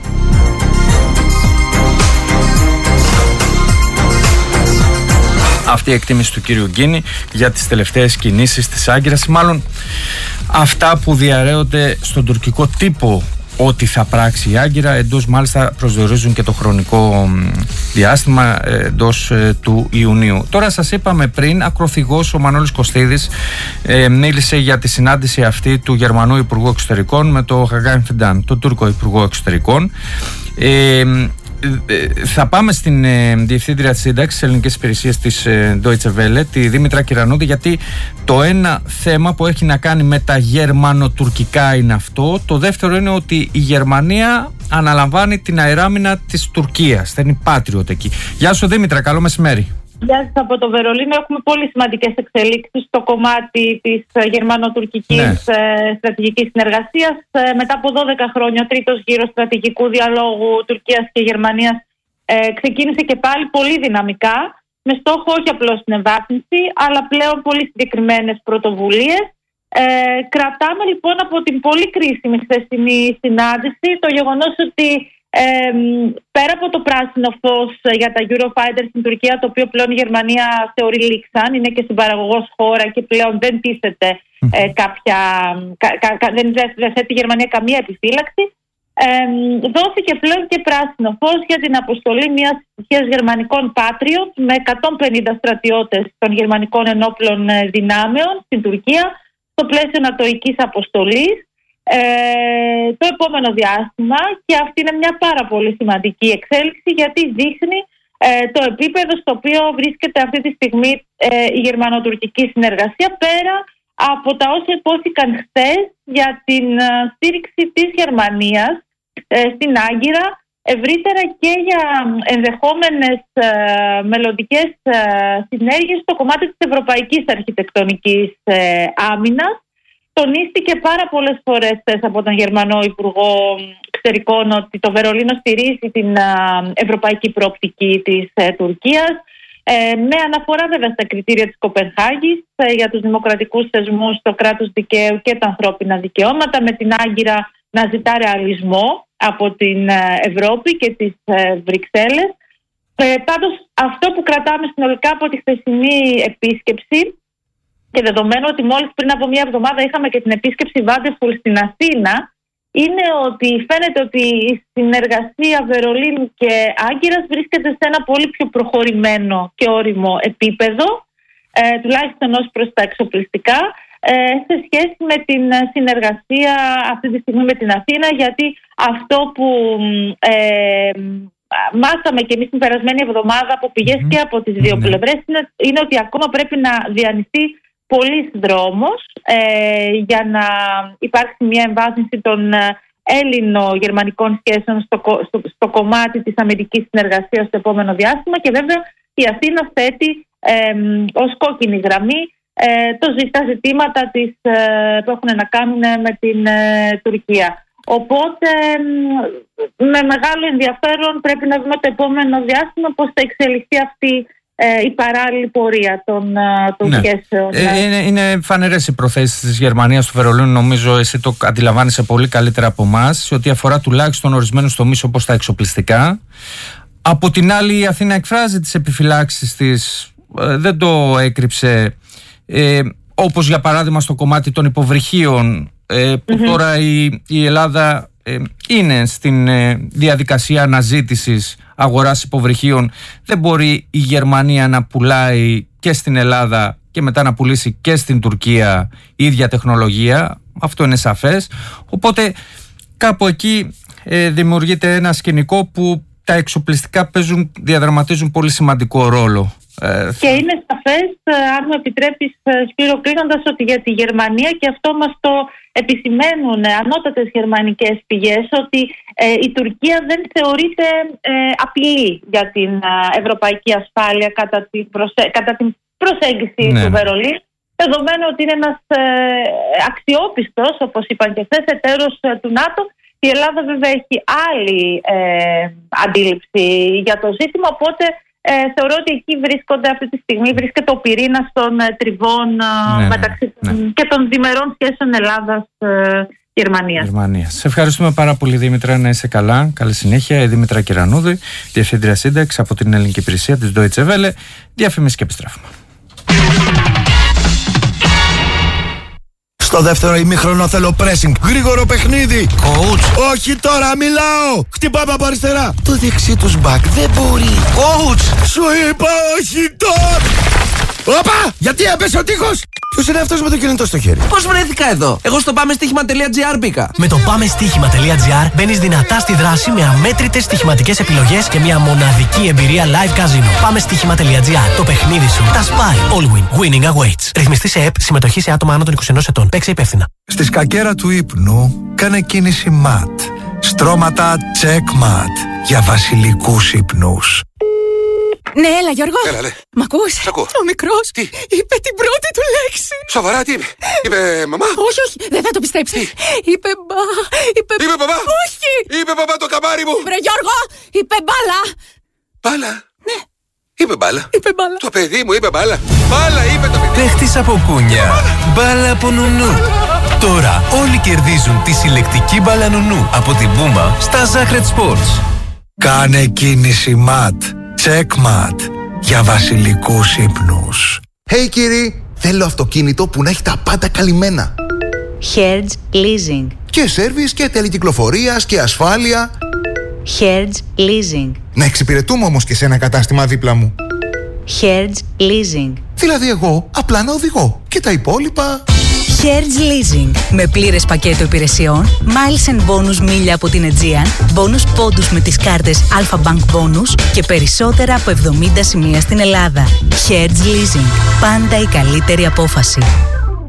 Αυτή η εκτίμηση του κύριου Γκίνη για τις τελευταίες κινήσεις της Άγκυρας, μάλλον αυτά που διαρρέονται στον τουρκικό τύπο ότι θα πράξει η Άγκυρα, εντός μάλιστα προσδιορίζουν και το χρονικό διάστημα εντός του Ιουνίου. Τώρα σας είπαμε πριν, ακροθυγός ο Μανώλης Κωστίδης ε, μίλησε για τη συνάντηση αυτή του Γερμανού Υπουργού Εξωτερικών με το Hakan Fidan, τον Τούρκο Υπουργό Εξωτερικών. Ε, Θα πάμε στην ε, Διευθύντρια της Σύνταξης της Ελληνικής Υπηρεσίας της ε, Deutsche Welle, τη Δήμητρα Κυρανούδη, γιατί το ένα θέμα που έχει να κάνει με τα γερμανοτουρκικά είναι αυτό. Το δεύτερο είναι ότι η Γερμανία αναλαμβάνει την αεράμινα της Τουρκίας. Θα είναι Patriot εκεί. Γεια σου Δήμητρα, καλό μεσημέρι. Γεια σας από το Βερολίνο. Έχουμε πολύ σημαντικές εξελίξεις στο κομμάτι της γερμανοτουρκικής ναι. στρατηγικής συνεργασίας. Μετά από δώδεκα χρόνια, ο τρίτος γύρος στρατηγικού διαλόγου Τουρκίας και Γερμανίας ε, ξεκίνησε και πάλι πολύ δυναμικά, με στόχο όχι απλώς την ευάθυνση, αλλά πλέον πολύ συγκεκριμένες πρωτοβουλίες. Ε, κρατάμε λοιπόν από την πολύ κρίσιμη χθεσινή συνάντηση το γεγονός ότι Ε, πέρα από το πράσινο φως για τα Eurofighter στην Τουρκία, το οποίο πλέον η Γερμανία θεωρεί λήξαν, είναι και συμπαραγωγός χώρα και πλέον δεν τίθεται ε, κάποια, κα, κα, δεν, δεν θέτει η Γερμανία καμία επιφύλαξη, ε, δόθηκε πλέον και πράσινο φως για την αποστολή μιας στοιχείας γερμανικών Patriot με εκατόν πενήντα στρατιώτες των γερμανικών ενόπλων δυνάμεων στην Τουρκία στο πλαίσιο νατοικής αποστολής Ε, το επόμενο διάστημα, και αυτή είναι μια πάρα πολύ σημαντική εξέλιξη, γιατί δείχνει ε, το επίπεδο στο οποίο βρίσκεται αυτή τη στιγμή ε, η γερμανοτουρκική συνεργασία, πέρα από τα όσα υπόθηκαν χθες για την στήριξη της Γερμανίας στην Άγκυρα, ευρύτερα και για ενδεχόμενες ε, μελλοντικές ε, συνέργειες στο κομμάτι της ευρωπαϊκής αρχιτεκτονικής ε, άμυνας. Τονίστηκε πάρα πολλές φορές από τον Γερμανό Υπουργό Εξωτερικών ότι το Βερολίνο στηρίζει την ε, ευρωπαϊκή προοπτική της ε, Τουρκίας, ε, με αναφορά βέβαια στα κριτήρια της Κοπενχάγης ε, για τους δημοκρατικούς θεσμούς, το κράτος δικαίου και τα ανθρώπινα δικαιώματα, με την Άγκυρα να ζητά ρεαλισμό από την Ευρώπη και τις Βρυξέλλες. Ε, πάντως αυτό που κρατάμε συνολικά από τη χθεσινή επίσκεψη, και δεδομένου ότι μόλις πριν από μία εβδομάδα είχαμε και την επίσκεψη Βάντεφουλ στην Αθήνα, είναι ότι φαίνεται ότι η συνεργασία Βερολίνου και Άγκυρας βρίσκεται σε ένα πολύ πιο προχωρημένο και όριμο επίπεδο, ε, τουλάχιστον ως προς τα εξοπλιστικά, σε σχέση με την συνεργασία αυτή τη στιγμή με την Αθήνα, γιατί αυτό που ε, μάθαμε και εμείς την περασμένη εβδομάδα από πηγές mm-hmm. και από τις δύο mm-hmm. πλευρές είναι, είναι ότι ακόμα πρέπει να διανυστεί πολύς δρόμος ε, για να υπάρξει μια εμβάθυνση των έλληνο-γερμανικών σχέσεων στο, στο, στο κομμάτι της αμυντικής συνεργασίας στο επόμενο διάστημα, και βέβαια η Αθήνα θέτει ε, ως κόκκινη γραμμή Ε, το, τα ζητήματα της, ε, που έχουν να κάνουν με την ε, Τουρκία. Οπότε με μεγάλο ενδιαφέρον πρέπει να δούμε το επόμενο διάστημα πώς θα εξελιχθεί αυτή ε, η παράλληλη πορεία των, των ναι. σχέσεων. Ε, είναι, είναι φανερές οι προθέσεις της Γερμανίας, του Βερολίνου, νομίζω εσύ το αντιλαμβάνεσαι πολύ καλύτερα από εμάς, σε ό,τι αφορά τουλάχιστον ορισμένους τομείς όπως τα εξοπλιστικά. Από την άλλη η Αθήνα εκφράζει τις επιφυλάξεις της, ε, δεν το έκρυψε, Ε, όπως για παράδειγμα στο κομμάτι των υποβρυχίων, ε, που mm-hmm. τώρα η, η Ελλάδα ε, είναι στην ε, διαδικασία αναζήτησης αγοράς υποβρυχίων. Δεν μπορεί η Γερμανία να πουλάει και στην Ελλάδα και μετά να πουλήσει και στην Τουρκία η ίδια τεχνολογία, αυτό είναι σαφές. Οπότε κάπου εκεί ε, δημιουργείται ένα σκηνικό που τα εξοπλιστικά παίζουν, διαδραματίζουν πολύ σημαντικό ρόλο. Και είναι σαφές, αν μου επιτρέπεις Σπύρο, κλείνοντας, ότι για τη Γερμανία, και αυτό μας το επισημαίνουν ανώτατες γερμανικές πηγές, ότι ε, η Τουρκία δεν θεωρείται ε, απειλή για την ευρωπαϊκή ασφάλεια κατά την, προσε... κατά την προσέγγιση ναι. του Βερολίνου, δεδομένου ότι είναι ένας ε, αξιόπιστος, όπως είπαν και χθες, εταίρος ε, του ΝΑΤΟ. Η Ελλάδα βέβαια έχει άλλη ε, αντίληψη για το ζήτημα, οπότε Ε, θεωρώ ότι εκεί βρίσκονται αυτή τη στιγμή, βρίσκεται ο πυρήνας των ε, τριβών ε, ναι, μεταξύ ναι. και των διμερών σχέσεων Ελλάδας-Γερμανίας. Ε, Σε ευχαριστούμε πάρα πολύ, Δήμητρα, να είσαι καλά. Καλή συνέχεια. Η Δήμητρα Κυρανούδη, Διευθύντρια Σύνταξη από την Ελληνική Υπηρεσία της Deutsche Welle. Διαφήμιση και επιστρέφουμε. Στο δεύτερο ημίχρονο θέλω pressing. Γρήγορο παιχνίδι. Coach. Όχι τώρα, μιλάω. Χτυπάμε από αριστερά. Το δεξί τους μπακ δεν μπορεί. Coach. Σου είπα όχι τώρα. Όπα! Γιατί έπεσε ο τείχος! Ποιος είναι αυτός με το κινητό στο χέρι? Πώς βρέθηκα εδώ? Εγώ στο πάμε στοίχημα τελεία τζι άρ μπήκα. Με το πάμε στοίχημα τελεία τζι άρ μπαίνεις δυνατά στη δράση με αμέτρητες στοιχηματικές επιλογές και μια μοναδική εμπειρία live casino. Πάμε στοίχημα τελεία τζι άρ. Το παιχνίδι σου τα σπάει. All win. Winning awaits. Ρυθμιστή σε ΕΠ. Συμμετοχή σε άτομα άνω των είκοσι ενός ετών. Παίξε υπεύθυνα. Στη σκακέρα του ύπνου κάνε κίνηση ματ. Στρώματα checkmat για βασιλικούς ύπνους. Ναι, έλα Γιώργο. Έλα, ναι. Μ' ακούς? Σ' ακούω. Ο μικρός τι? είπε την πρώτη του λέξη. Σοβαρά, τι είπε? Είπε μαμά? Όχι, όχι, δεν θα το πιστέψεις. Είπε μπα... Είπε, είπε μπαμπά? Όχι. Είπε μπαμπά το καμάρι μου. Βρε Γιώργο, είπε μπάλα. Μπάλα? Ναι. Είπε μπάλα. Είπε μπάλα. Το παιδί μου είπε μπάλα. Μπάλα είπε το παιδί. Παίχτης από κούνια. Μπάλα από νουνού. Τώρα όλοι κερδίζουν τη συλλεκτική μπάλα νουνού από την Πούμα στα Zahret Sports. Κάνε κίνηση ματ. Checkmat για βασιλικούς ύπνους. Hey κύριοι, θέλω αυτοκίνητο που να έχει τα πάντα καλυμμένα. Hertz Leasing. Και σέρβις και τελεκυκλοφορίας και ασφάλεια. Hertz Leasing. Να εξυπηρετούμε όμως και σε ένα κατάστημα δίπλα μου. Hertz Leasing. Δηλαδή εγώ απλά να οδηγώ και τα υπόλοιπα... Hertz Leasing. Με πλήρες πακέτο υπηρεσιών, miles and bonus μίλια από την Aegean, bonus πόντους με τις κάρτες Alpha Bank Bonus και περισσότερα από εβδομήντα σημεία στην Ελλάδα. Hertz Leasing. Πάντα η καλύτερη απόφαση.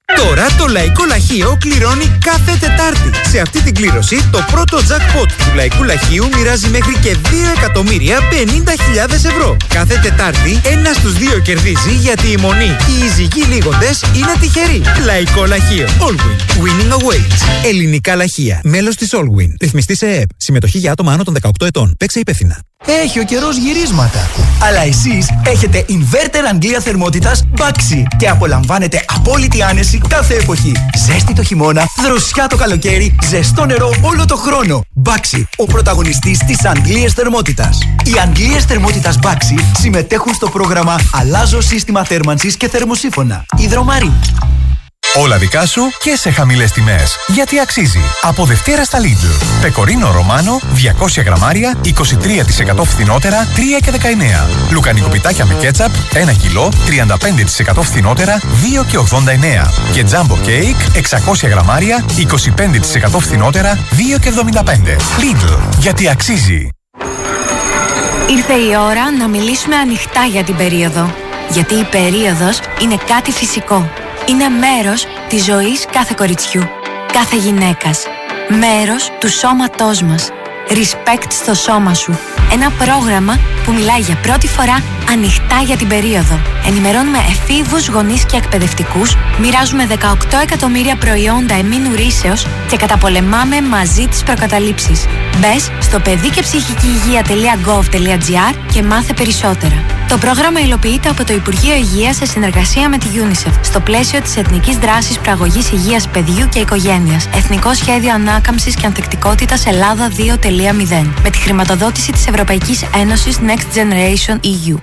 Τώρα το Λαϊκό Λαχείο κληρώνει κάθε Τετάρτη. Σε αυτή την κλήρωση το πρώτο jackpot του Λαϊκού Λαχείου μοιράζει μέχρι και δύο εκατομμύρια πενήντα χιλιάδες ευρώ. Κάθε Τετάρτη ένας στους δύο κερδίζει, γιατί η μονή οι εισηγοί λίγοντες είναι τυχεροί. Λαϊκό Λαχείο. Allwin. Winning awaits. Ελληνικά λαχεία. Μέλος της Allwin. Ρυθμιστή σε ΕΕΠ. Συμμετοχή για άτομα άνω των δεκαοκτώ ετών. Παίξε υπεύθυνα. Έχει ο καιρός γυρίσματα. Αλλά εσείς έχετε inverter Αγγλία θερμότητας Baxi και απολαμβάνετε απόλυτη άνεση κάθε εποχή. Ζέστη το χειμώνα, δροσιά το καλοκαίρι, ζεστό νερό όλο το χρόνο. Baxi, ο πρωταγωνιστής της Αγγλίας θερμότητας. Οι Αγγλίες θερμότητας Baxi συμμετέχουν στο πρόγραμμα Αλλάζω σύστημα θέρμανσης και θερμοσύφωνα. Υδρομαρή. Όλα δικά σου και σε χαμηλές τιμές. Γιατί αξίζει. Από Δευτέρα στα Lidl. Πεκορίνο Ρωμάνο, διακόσια γραμμάρια, είκοσι τρία τοις εκατό φθηνότερα, τρία και δεκαεννέα. Λουκανικοπιτάκια με κέτσαπ, ένα κιλό, τριάντα πέντε τοις εκατό φθηνότερα, δύο και ογδόντα εννέα. Και τζάμπο κέικ, εξακόσια γραμμάρια, είκοσι πέντε τοις εκατό φθηνότερα, δύο και εβδομήντα πέντε. Lidl. Γιατί αξίζει. Ήρθε η ώρα να μιλήσουμε ανοιχτά για την περίοδο. Γιατί η περίοδος είναι κάτι φυσικό. Είναι μέρος της ζωής κάθε κοριτσιού, κάθε γυναίκας. Μέρος του σώματός μας. Respect στο σώμα σου. Ένα πρόγραμμα που μιλάει για πρώτη φορά ανοιχτά για την περίοδο. Ενημερώνουμε εφήβους, γονείς και εκπαιδευτικούς, μοιράζουμε δεκαοκτώ εκατομμύρια προϊόντα εμήνου ρύσεως και καταπολεμάμε μαζί τις προκαταλήψεις. Μπες στο παιδί και ψυχική υγεία τελεία γκοβ τελεία τζι άρ και μάθε περισσότερα. Το πρόγραμμα υλοποιείται από το Υπουργείο Υγείας σε συνεργασία με τη UNICEF στο πλαίσιο της Εθνικής Δράσης Προαγωγής Υγείας Παιδιού και Οικογένειας. Εθνικό Σχέδιο Ανάκαμψης και Ανθεκτικότητας Ελλάδα δύο τελεία μηδέν. Με τη χρηματοδότηση της Ευρωπαϊκής Ένωσης Next Generation ι γιου.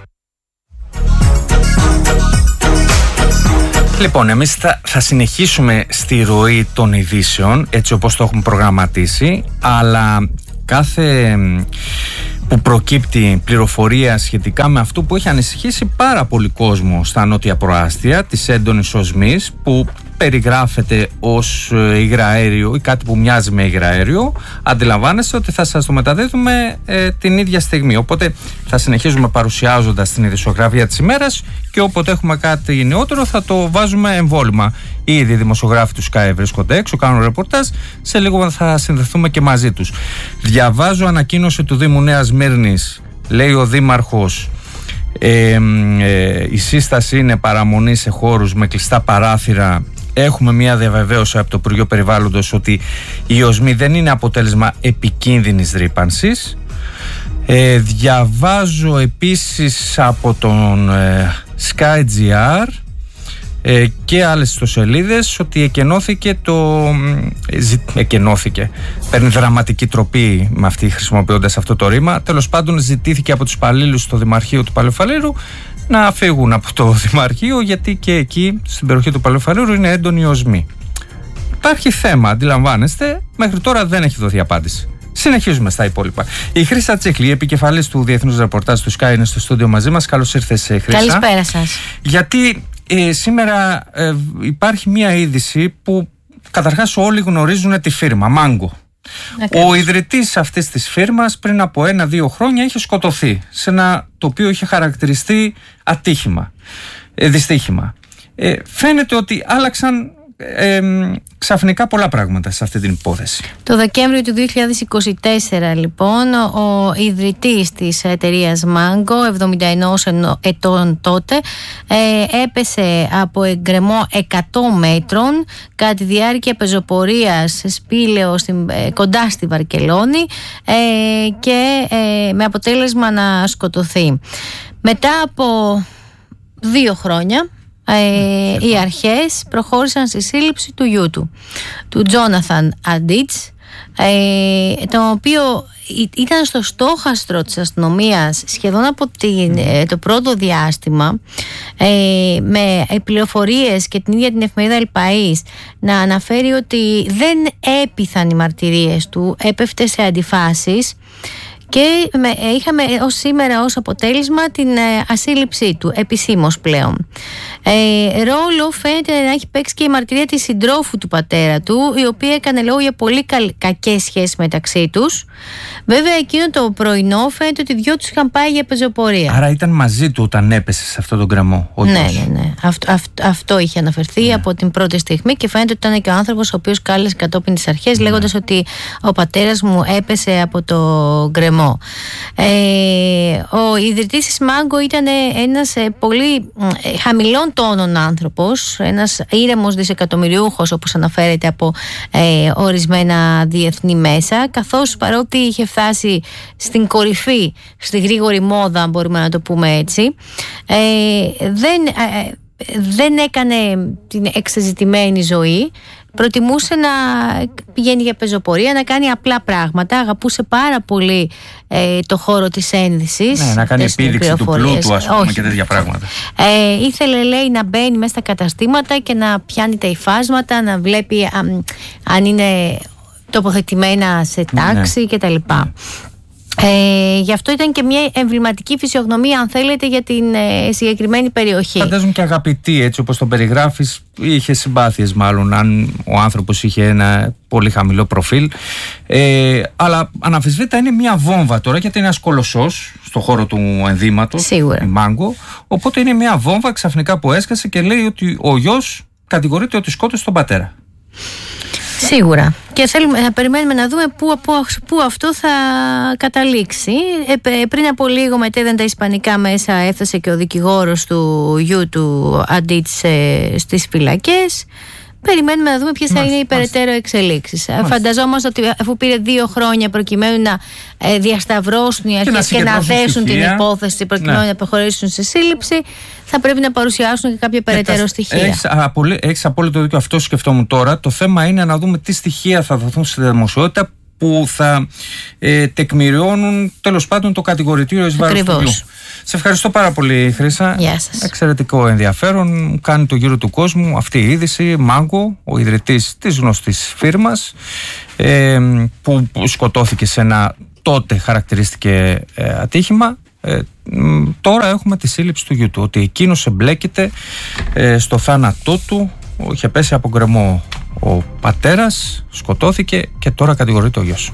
Λοιπόν, εμείς θα, θα συνεχίσουμε στη ροή των ειδήσεων, έτσι όπως το έχουμε προγραμματίσει, αλλά κάθε που προκύπτει πληροφορία σχετικά με αυτό που έχει ανησυχήσει πάρα πολύ κόσμο στα νότια προάστια, της έντονης οσμής, που περιγράφεται ως υγραέριο ή κάτι που μοιάζει με υγραέριο, αντιλαμβάνεστε ότι θα σας το μεταδίδουμε ε, την ίδια στιγμή. Οπότε θα συνεχίζουμε παρουσιάζοντας την ειδησιογραφία της ημέρας και όποτε έχουμε κάτι νεότερο θα το βάζουμε εμβόλυμα. Ήδη οι δημοσιογράφοι του Sky βρίσκονται έξω, κάνουν ρεπορτάζ, σε λίγο θα συνδεθούμε και μαζί τους. Διαβάζω ανακοίνωση του Δήμου Νέας Μύρνης, λέει ο Δήμαρχος. Ε, ε, η σύσταση είναι παραμονή σε χώρους με κλειστά παράθυρα. Έχουμε μια διαβεβαίωση από το Υπουργείο Περιβάλλοντος ότι η οσμή δεν είναι αποτέλεσμα επικίνδυνης ρύπανσης. Ε, διαβάζω επίσης από τον ε, SkyGR ε, και άλλες ιστοσελίδες ότι εκενώθηκε το... Ε, ζη, εκενώθηκε. Παίρνει δραματική τροπή με αυτή, χρησιμοποιώντας αυτό το ρήμα. Τέλος πάντων, ζητήθηκε από τους υπαλλήλους στο Δημαρχείο του Παλαιοφαλήρου να φύγουν από το Δημαρχείο, γιατί και εκεί στην περιοχή του Παλαιοφαλήρου είναι έντονη οσμή. Υπάρχει θέμα, αντιλαμβάνεστε, μέχρι τώρα δεν έχει δοθεί απάντηση. Συνεχίζουμε στα υπόλοιπα. Η Χρύσα Τσίχλη, επικεφαλής του Διεθνούς Ρεπορτάζ του Sky, είναι στο στούντιο μαζί μας. Καλώς ήρθες, Χρύσα. Καλησπέρα σας. Γιατί ε, σήμερα ε, υπάρχει μια είδηση που καταρχάς όλοι γνωρίζουν τη φίρμα Mango. Ο ιδρυτής αυτής της φίρμας πριν από ένα-δύο χρόνια είχε σκοτωθεί σε ένα το οποίο είχε χαρακτηριστεί ατύχημα, ε, δυστύχημα. Ε, φαίνεται ότι άλλαξαν ε, ξαφνικά πολλά πράγματα σε αυτή την υπόθεση. Το Δεκέμβριο του δύο χιλιάδες είκοσι τέσσερα λοιπόν ο ιδρυτής της εταιρείας Mango, εβδομήντα ένα ετών τότε, ε, έπεσε από εγκρεμό εκατό μέτρων κατά τη διάρκεια πεζοπορίας σπήλαιο στην, ε, κοντά στη Βαρκελόνη ε, και ε, με αποτέλεσμα να σκοτωθεί. Μετά από δύο χρόνια Ε, οι αρχές προχώρησαν στη σύλληψη του γιού του, του Τζόναθαν Αντίτς, ε, το οποίο ήταν στο στόχαστρο της αστυνομίας σχεδόν από την, το πρώτο διάστημα, ε, με πληροφορίες και την ίδια την εφημερίδα El País να αναφέρει ότι δεν έπειθαν οι μαρτυρίες του, έπεφτε σε αντιφάσεις. Και είχαμε ως σήμερα ως αποτέλεσμα την ασύλληψή του, επισήμως πλέον. Ε, ρόλο φαίνεται να έχει παίξει και η μαρτυρία της συντρόφου του πατέρα του, η οποία έκανε λόγο για πολύ καλ, κακές σχέσεις μεταξύ τους. Βέβαια, εκείνο το πρωινό φαίνεται ότι οι δυο τους είχαν πάει για πεζοπορία. Άρα ήταν μαζί του όταν έπεσε σε αυτόν τον γκρεμό. Ναι, ναι, ναι. Αυτό, αυτό, αυτό είχε αναφερθεί ναι. από την πρώτη στιγμή και φαίνεται ότι ήταν και ο άνθρωπος ο οποίος κάλεσε κατόπιν τις αρχές, ναι. λέγοντας ότι ο πατέρας μου έπεσε από το γκρεμό. Ε, ο ιδρυτής της Mango ήταν ένας ε, πολύ ε, χαμηλών τόνων άνθρωπος, ένας ήρεμος δισεκατομμυριούχος, όπως αναφέρεται από ε, ορισμένα διεθνή μέσα, καθώς παρότι είχε φτάσει στην κορυφή, στη γρήγορη μόδα, μπορούμε να το πούμε έτσι, ε, δεν, ε, δεν έκανε την εξεζητημένη ζωή. Προτιμούσε να πηγαίνει για πεζοπορία, να κάνει απλά πράγματα. Αγαπούσε πάρα πολύ ε, το χώρο της ένδυσης. Ναι, να κάνει επίδειξη του πλούτου, ας πούμε, όχι, και τέτοια πράγματα. Ε, ήθελε, λέει, να μπαίνει μέσα στα καταστήματα και να πιάνει τα υφάσματα, να βλέπει α, αν είναι τοποθετημένα σε τάξη, ναι, κτλ. Ε, γι' αυτό ήταν και μια εμβληματική φυσιογνωμία, αν θέλετε, για την ε, συγκεκριμένη περιοχή. Φαντάζομαι και αγαπητή, έτσι όπως τον περιγράφεις. Είχε συμπάθειες μάλλον, αν ο άνθρωπος είχε ένα πολύ χαμηλό προφίλ. Ε, αλλά αναμφισβήτητα είναι μια βόμβα τώρα, γιατί είναι ένας κολοσσός στον χώρο του ενδύματος. Σίγουρα. Η Mango. Οπότε είναι μια βόμβα ξαφνικά που έσκασε και λέει ότι ο γιος κατηγορείται ότι σκότωσε τον πατέρα. Σίγουρα. Και θέλουμε να περιμένουμε να δούμε πού, πού, πού αυτό θα καταλήξει. Ε, πριν από λίγο μετέδαν τα ισπανικά μέσα, έφτασε και ο δικηγόρος του γιου του Αντίτς στις φυλακές. Περιμένουμε να δούμε ποιες θα είναι οι περαιτέρω εξελίξεις. Μάλιστα. Φανταζόμαστε ότι αφού πήρε δύο χρόνια προκειμένου να ε, διασταυρώσουν οι αρχές και, και να δέσουν την υπόθεση προκειμένου, ναι, να προχωρήσουν σε σύλληψη, θα πρέπει να παρουσιάσουν και κάποια περαιτέρω τα στοιχεία. Έχεις, απολύ, έχεις απόλυτο δίκιο, αυτό σκεφτόμουν τώρα. Το θέμα είναι να δούμε τι στοιχεία θα δοθούν στη δημοσιότητα που θα ε, τεκμηριώνουν τέλος πάντων το κατηγορητήριο εις βάρος του γιου. Σε ευχαριστώ πάρα πολύ, Χρύσα. Γεια σας. Εξαιρετικό ενδιαφέρον. Κάνει το γύρο του κόσμου αυτή η είδηση. Mango, ο ιδρυτής της γνωστής φίρμας, ε, που σκοτώθηκε σε ένα τότε χαρακτηρίστηκε ε, ατύχημα. Ε, τώρα έχουμε τη σύλληψη του γιου του, ότι εκείνος εμπλέκεται ε, στο θάνατό του. Είχε πέσει από γκρεμό ο πατέρας, σκοτώθηκε και τώρα κατηγορείται ο γιος.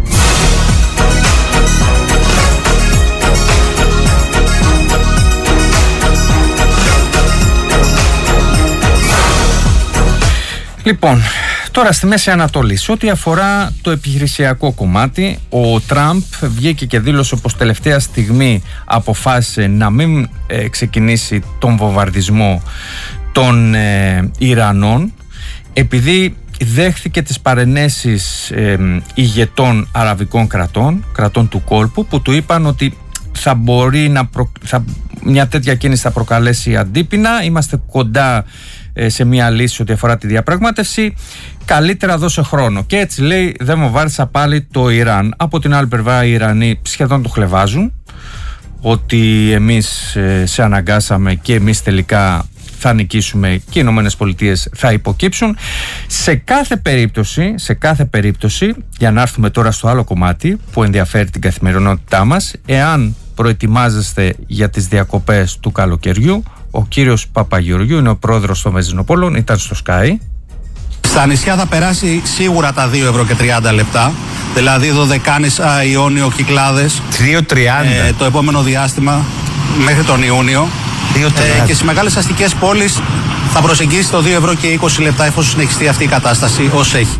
Λοιπόν, τώρα στη Μέση Ανατολή, σε ό,τι αφορά το επιχειρησιακό κομμάτι, ο Τραμπ βγήκε και δήλωσε πως τελευταία στιγμή αποφάσισε να μην ε, ξεκινήσει τον βομβαρδισμό των ε, Ιρανών, επειδή δέχθηκε τις παρενέσεις ε, ηγετών αραβικών κρατών, κρατών του κόλπου, που του είπαν ότι θα μπορεί να προ... θα... μια τέτοια κίνηση θα προκαλέσει αντίπεινα. Είμαστε κοντά ε, σε μια λύση ό,τι αφορά τη διαπραγμάτευση. Καλύτερα δώσε χρόνο. Και έτσι λέει, δεν μου βάρεσα πάλι το Ιράν. Από την άλλη πλευρά οι Ιρανοί σχεδόν το χλευάζουν, ότι εμείς ε, σε αναγκάσαμε και εμείς τελικά θα νικήσουμε και οι Ηνωμένες Πολιτείες θα υποκύψουν. Σε κάθε περίπτωση, σε κάθε περίπτωση, για να έρθουμε τώρα στο άλλο κομμάτι που ενδιαφέρει την καθημερινότητά μας, εάν προετοιμάζεστε για τις διακοπές του καλοκαιριού, ο κύριος Παπαγεωργιού είναι ο πρόεδρος των Βενζινοπόλων, ήταν στο Sky. Στα νησιά θα περάσει σίγουρα τα δύο ευρώ και τριάντα λεπτά. Δηλαδή Δωδεκάνησα, Ιόνιο, Κυκλάδες. δύο τριάντα ε, το επόμενο διάστημα μέχρι τον Ιούνιο. Ε, και στις μεγάλες αστικές πόλεις θα προσεγγίσει το δύο ευρώ και είκοσι λεπτά, εφόσον συνεχιστεί αυτή η κατάσταση ως έχει.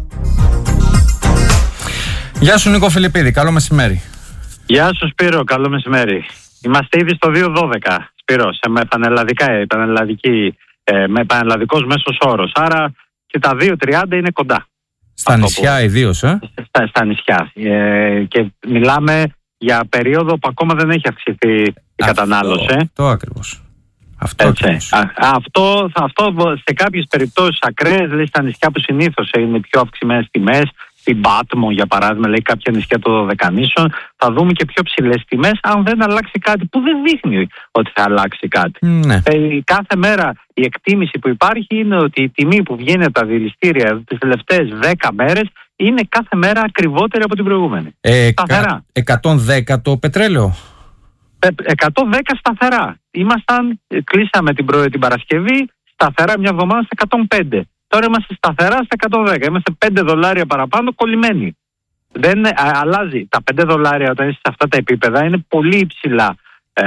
Γεια σου Νίκο Φιλιππίδη, καλό μεσημέρι. Γεια σου Σπύρο, καλό μεσημέρι. Είμαστε ήδη στο δύο δώδεκα, Σπύρο, σε με πανελλαδικά, πανελλαδική, ε, με πανελλαδικός μέσος όρος. Άρα και τα δύο τριάντα είναι κοντά. Στα νησιά ιδίως, ε? Στα, στα νησιά. Ε, και μιλάμε για περίοδο που ακόμα δεν έχει αυξηθεί η αυτό, κατανάλωση. Αυτό ακριβώς. Αυτό, Α, αυτό, αυτό σε κάποιες περιπτώσεις ακραίες, λέει, στα νησιά που συνήθως είναι πιο αυξημένες τιμές, στην Πάτμο για παράδειγμα, λέει, κάποια νησιά των Δωδεκανήσων, θα δούμε και πιο ψηλές τιμές αν δεν αλλάξει κάτι, που δεν δείχνει ότι θα αλλάξει κάτι. Ναι. Ε, κάθε μέρα η εκτίμηση που υπάρχει είναι ότι η τιμή που βγαίνει από τα δηληστήρια τις τελευταίες δέκα μέρες είναι κάθε μέρα ακριβότερη από την προηγούμενη. Ε, εκατόν δέκα το πετρέλαιο. εκατόν δέκα σταθερά. Ήμασταν, κλείσαμε την, προ, την Παρασκευή σταθερά μια εβδομάδα στα εκατόν πέντε. Τώρα είμαστε σταθερά στα εκατόν δέκα. Είμαστε πέντε δολάρια παραπάνω κολλημένοι. Δεν α, αλλάζει. Τα πέντε δολάρια όταν είσαι σε αυτά τα επίπεδα είναι πολύ υψηλά.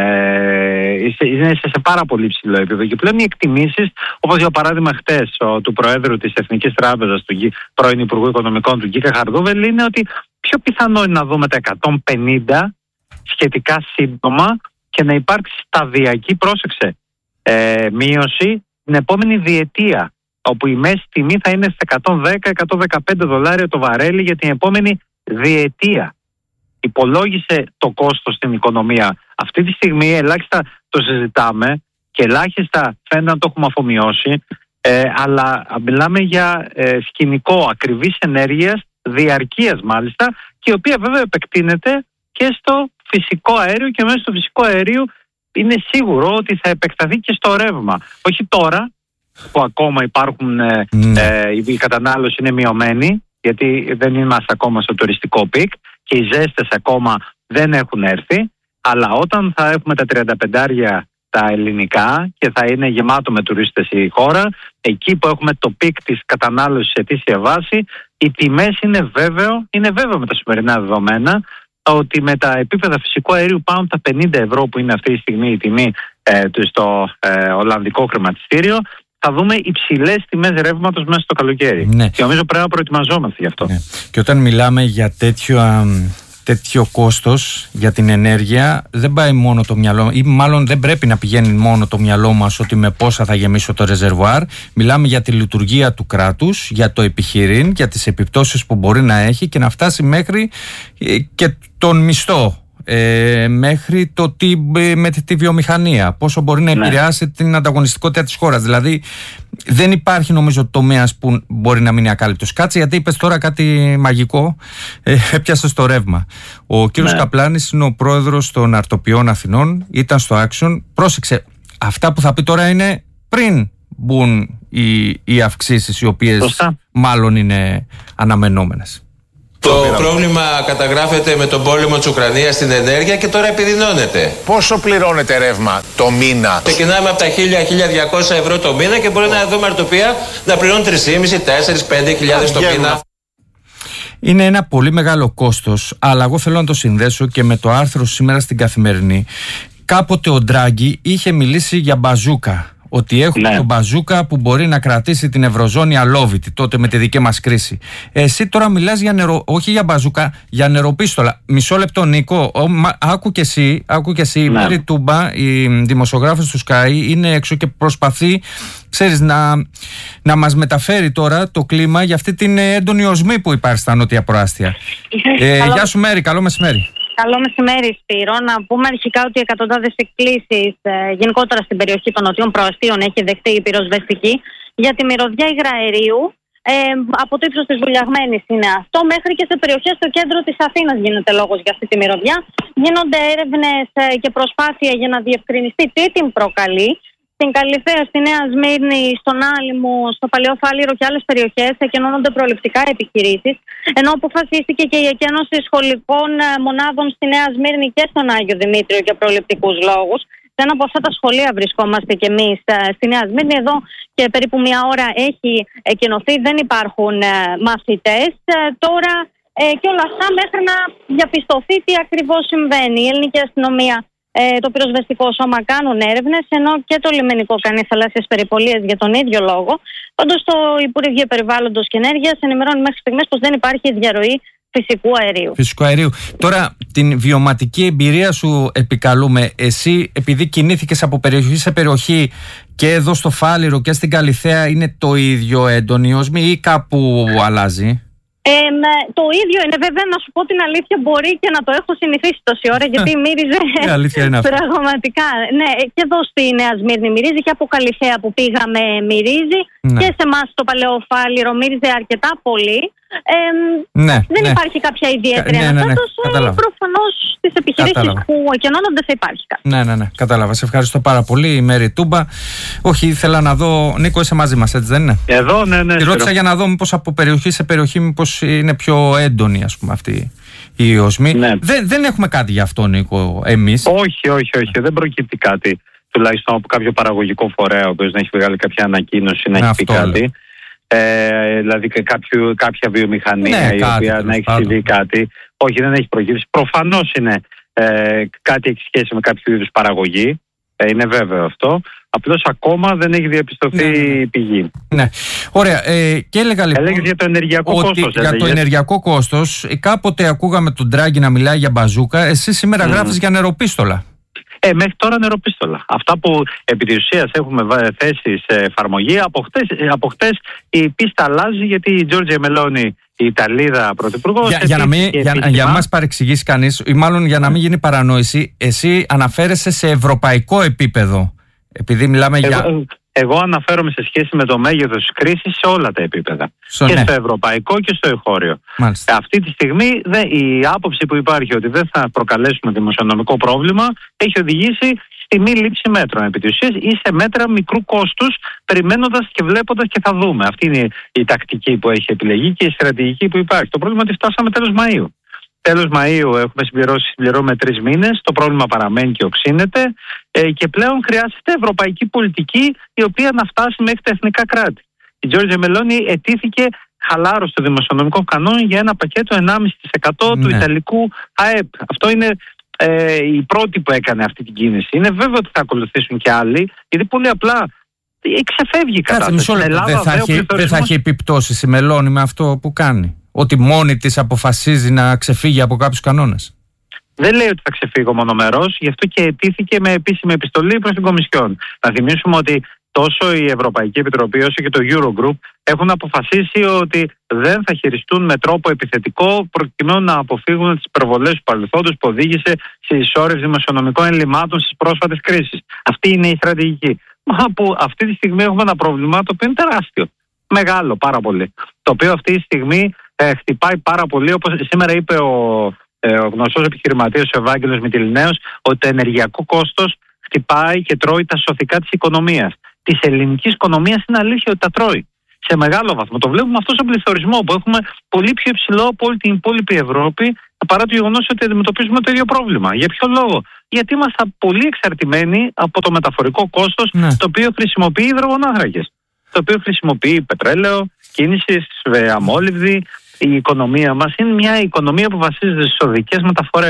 Ε, είναι σε, σε πάρα πολύ υψηλό επίπεδο. Και πλέον οι εκτιμήσεις, όπως για παράδειγμα χτες ο, του Προέδρου της Εθνικής Τράπεζας, του πρώην Υπουργού Οικονομικών, του Γκίκα Χαρδούβελ, είναι ότι πιο πιθανό είναι να δούμε τα εκατόν πενήντα σχετικά σύντομα και να υπάρξει σταδιακή, πρόσεξε, ε, μείωση την επόμενη διετία, όπου η μέση τιμή θα είναι στα εκατόν δέκα με εκατόν δεκαπέντε δολάρια το βαρέλι για την επόμενη διετία. Υπολόγισε το κόστος στην οικονομία. Αυτή τη στιγμή ελάχιστα το συζητάμε και ελάχιστα φαίνεται να το έχουμε αφομοιώσει, ε, αλλά μιλάμε για ε, σκηνικό ακριβής ενέργειας, διαρκείας μάλιστα, και η οποία βέβαια επεκτείνεται και στο φυσικό αέριο, και μέσα στο φυσικό αέριο είναι σίγουρο ότι θα επεκταθεί και στο ρεύμα. Όχι τώρα που ακόμα υπάρχουν, ε, ε, η κατανάλωση είναι μειωμένη, γιατί δεν είμαστε ακόμα στο τουριστικό πικ και οι ζέστες ακόμα δεν έχουν έρθει, αλλά όταν θα έχουμε τα τριάντα πέντε τα ελληνικά και θα είναι γεμάτο με τουρίστες η χώρα, εκεί που έχουμε το πικ της κατανάλωσης σε αιτήσια βάση, οι τιμές είναι βέβαιο, είναι βέβαιο με τα σημερινά δεδομένα ότι με τα επίπεδα φυσικού αερίου πάνω τα πενήντα ευρώ που είναι αυτή τη στιγμή η τιμή ε, στο ε, Ολλανδικό χρηματιστήριο, θα δούμε υψηλές τιμές ρεύματος μέσα στο καλοκαίρι. Ναι. Και νομίζω πρέπει να προετοιμαζόμαστε γι' αυτό. Ναι. Και όταν μιλάμε για τέτοιο, α, τέτοιο κόστος για την ενέργεια, δεν πάει μόνο το μυαλό, ή μάλλον δεν πρέπει να πηγαίνει μόνο το μυαλό μας ότι με πόσα θα γεμίσω το ρεζερβουάρ. Μιλάμε για τη λειτουργία του κράτους, για το επιχειρήν, για τις επιπτώσεις που μπορεί να έχει και να φτάσει μέχρι και τον μισθό. Ε, μέχρι το τι με τη βιομηχανία, πόσο μπορεί να επηρεάσει ναι. την ανταγωνιστικότητα της χώρας. Δηλαδή δεν υπάρχει νομίζω τομέας που μπορεί να μείνει ακάλυπτος. Κάτσε, γιατί είπες τώρα κάτι μαγικό, ε, έπιασε το ρεύμα. Ο κύριος ναι. Καπλάνης είναι ο πρόεδρος των Αρτοπιών Αθηνών, ήταν στο Action. Πρόσεξε, αυτά που θα πει τώρα είναι πριν μπουν οι, οι αυξήσεις, οι οποίες Σωστά. μάλλον είναι αναμενόμενες. Το πρόβλημα καταγράφεται με τον πόλεμο της Ουκρανίας στην ενέργεια και τώρα επιδεινώνεται. Πόσο πληρώνετε ρεύμα το μήνα? Ξεκινάμε από τα χίλια με χίλια διακόσια ευρώ το μήνα και μπορεί oh. να δούμε αρτοπία να πληρώνει τρεις και μισό με τέσσερις με πέντε χιλιάδες το μήνα. Είναι ένα πολύ μεγάλο κόστος, αλλά εγώ θέλω να το συνδέσω και με το άρθρο σήμερα στην Καθημερινή. Κάποτε ο Ντράγκη είχε μιλήσει για μπαζούκα. Ότι έχουμε ναι. τον μπαζούκα που μπορεί να κρατήσει την Ευρωζώνη αλόβητη, τότε με τη δική μας κρίση. Εσύ τώρα μιλάς για νερο... όχι για μπαζούκα, για νεροπίστολα. Μισό λεπτό, Νίκο. Ο, μα, άκου και εσύ, άκου και εσύ. Ναι. Η Μέρη Τούμπα, η δημοσιογράφος του Sky, είναι έξω και προσπαθεί, ξέρεις, να, να μας μεταφέρει τώρα το κλίμα για αυτή την έντονη οσμή που υπάρχει στα νότια προάστια. ε, γεια σου Μέρη, καλό μεσημέρι. Καλό μεσημέρι, Σπύρο. Να πούμε αρχικά ότι εκατοντάδες εκκλήσεις ε, γενικότερα στην περιοχή των νοτιών προαστίων έχει δεχτεί η πυροσβεστική για τη μυρωδιά υγραερίου. Ε, από το ύψος της Βουλιαγμένης είναι αυτό, μέχρι και σε περιοχές στο κέντρο της Αθήνας γίνεται λόγος για αυτή τη μυρωδιά. Γίνονται έρευνες ε, και προσπάθεια για να διευκρινιστεί τι την προκαλεί. Στην Καλυθέα, στη Νέα Σμύρνη, στον Άλυμο, στο Παλαιό Φάληρο και άλλες περιοχές εκενώνονται προληπτικά επιχειρήσεις, ενώ αποφασίστηκε και η εκένωση σχολικών μονάδων στη Νέα Σμύρνη και στον Άγιο Δημήτριο για προληπτικούς λόγους. Σε ένα από αυτά τα σχολεία βρισκόμαστε και εμείς στη Νέα Σμύρνη. Εδώ και περίπου μια ώρα έχει εκενωθεί, δεν υπάρχουν μαθητές. Τώρα και όλα αυτά μέχρι να διαπιστωθεί τι ακριβώς συμβαίνει. Η ελληνική αστυνομία, Ε, το πυροσβεστικό σώμα κάνουν έρευνες, ενώ και το λιμενικό κάνει θαλάσσιες περιπολίες για τον ίδιο λόγο. Πάντως το Υπουργείο Περιβάλλοντος και Ενέργειας ενημερώνει μέχρι στιγμής πως δεν υπάρχει διαρροή φυσικού αερίου. Φυσικού αερίου. Τώρα, την βιωματική εμπειρία σου επικαλούμε. Εσύ, επειδή κινήθηκες από περιοχή σε περιοχή και εδώ στο Φάληρο και στην Καλυθέα, είναι το ίδιο έντονη οσμή ή κάπου αλλάζει? Ε, το ίδιο είναι, βέβαια, να σου πω την αλήθεια, μπορεί και να το έχω συνηθίσει τόση ώρα, γιατί μύριζε πραγματικά. Ναι, και εδώ στη Νέα Σμύρνη μυρίζει, και από Καλυθέα που πήγαμε μυρίζει, ναι. και σε εμάς το Παλαιό Φάληρο μύριζε αρκετά πολύ. Ε, ναι, δεν ναι. υπάρχει κάποια ιδιαίτερη ναι, αναστάτωση. Ναι, ναι, προφανώς στις επιχειρήσεις που εκενώνονται θα υπάρχει κάτι. Ναι, ναι, ναι, κατάλαβα. Σε ευχαριστώ πάρα πολύ, η Μέρη Τούμπα. Όχι, ήθελα να δω. Νίκο, είσαι μαζί μας, έτσι δεν είναι? Εδώ, ναι, ναι. Τη ρώτησα για να δω μήπως από περιοχή σε περιοχή μήπως είναι πιο έντονη, ας πούμε, αυτή οι οσμοί. Ναι. Δεν, δεν έχουμε κάτι γι' αυτό, Νίκο, εμείς. Όχι, όχι, όχι. Δεν προκύπτει κάτι. Τουλάχιστον από κάποιο παραγωγικό φορέα, ο οποίος να έχει βγάλει κάποια ανακοίνωση, να έχει πει κάτι. Ε, δηλαδή και κάποιο, κάποια βιομηχανία, ναι, η κάτι, οποία να έχει συμβεί κάτι. Όχι, δεν έχει προκύψει. Προφανώς είναι ε, κάτι έχει σχέση με κάποιο είδους παραγωγή. Ε, είναι βέβαιο αυτό. Απλώς ακόμα δεν έχει διαπιστωθεί ναι. πηγή. Ναι. Ωραία. Ε, και έλεγα λοιπόν. Έλεγες για το ενεργειακό ότι κόστος. Για έλεγες. το ενεργειακό κόστος, κάποτε ακούγαμε τον Ντράγκη να μιλάει για μπαζούκα. Εσύ σήμερα mm. γράφεις για νεροπίστολα. Ε, μέχρι τώρα νεροπίστολα. Αυτά που επί της ουσίας έχουμε θέσει σε εφαρμογή, από χτες, από χτες η πίστα αλλάζει, γιατί η Τζόρτζια Μελόνι, η Ιταλίδα πρωθυπουργός. Για, για, να μην, για, για να μας παρεξηγήσει κανείς, ή μάλλον για να μην γίνει παρανόηση, εσύ αναφέρεσαι σε ευρωπαϊκό επίπεδο. Επειδή μιλάμε εγώ, για. Εγώ αναφέρομαι σε σχέση με το μέγεθος της κρίσης σε όλα τα επίπεδα. So, και ναι. στο ευρωπαϊκό και στο εγχώριο. Μάλιστα. Αυτή τη στιγμή δε, η άποψη που υπάρχει ότι δεν θα προκαλέσουμε δημοσιονομικό πρόβλημα έχει οδηγήσει στη μη λήψη μέτρων επί της ουσίας ή σε μέτρα μικρού κόστους, περιμένοντας και βλέποντας και θα δούμε. Αυτή είναι η τακτική που έχει επιλεγεί και η στρατηγική που υπάρχει. Το πρόβλημα είναι ότι φτάσαμε τέλος Μαΐου. Τέλος Μαΐου έχουμε συμπληρώσει, συμπληρώνουμε τρεις μήνες, το πρόβλημα παραμένει και οξύνεται ε, και πλέον χρειάζεται ευρωπαϊκή πολιτική η οποία να φτάσει μέχρι τα εθνικά κράτη. Η Τζόρτζια Μελόνι ετήθηκε χαλάρωση των δημοσιονομικών κανόνων για ένα πακέτο ενάμιση τοις εκατό ναι. του Ιταλικού ΑΕΠ. Αυτό είναι ε, η πρώτη που έκανε αυτή την κίνηση. Είναι βέβαιο ότι θα ακολουθήσουν και άλλοι, γιατί πολύ απλά ξεφεύγει η κατάσταση. Δεν θα, έχει, δεν θα έχει επιπτώσεις η Μελόνι με αυτό που κάνει. Ότι μόνη της αποφασίζει να ξεφύγει από κάποιους κανόνες. Δεν λέει ότι θα ξεφύγω μονομερός, γι' αυτό και αιτήθηκε με επίσημη επιστολή προς την Κομισιόν. Να θυμίσουμε ότι τόσο η Ευρωπαϊκή Επιτροπή όσο και το Eurogroup έχουν αποφασίσει ότι δεν θα χειριστούν με τρόπο επιθετικό προκειμένου να αποφύγουν τις υπερβολές του παρελθόντος που οδήγησε σε ισόρρευση δημοσιονομικών ελλημάτων στις πρόσφατες κρίσεις. Αυτή είναι η στρατηγική. Μα που αυτή τη στιγμή έχουμε ένα πρόβλημα το οποίο είναι τεράστιο. Μεγάλο, πάρα πολύ. Το οποίο αυτή τη στιγμή ε, χτυπάει πάρα πολύ, όπως σήμερα είπε ο, ε, ο γνωστός επιχειρηματίας ο Ευάγγελος Μητυλινέος, ότι το ενεργειακό κόστος χτυπάει και τρώει τα σωθικά της οικονομίας. Της ελληνικής οικονομίας είναι αλήθεια ότι τα τρώει. Σε μεγάλο βαθμό. Το βλέπουμε αυτό στον πληθωρισμό που έχουμε πολύ πιο υψηλό από όλη την υπόλοιπη Ευρώπη, παρά το γεγονός ότι αντιμετωπίζουμε το ίδιο πρόβλημα. Για ποιο λόγο? Γιατί είμαστε πολύ εξαρτημένοι από το μεταφορικό κόστος, ναι. το οποίο χρησιμοποιεί υδρογονάνθρακες. Το οποίο χρησιμοποιεί πετρέλαιο, κίνηση, αμόλυβδη. Η οικονομία μας είναι μια οικονομία που βασίζεται στις οδικές μεταφορές.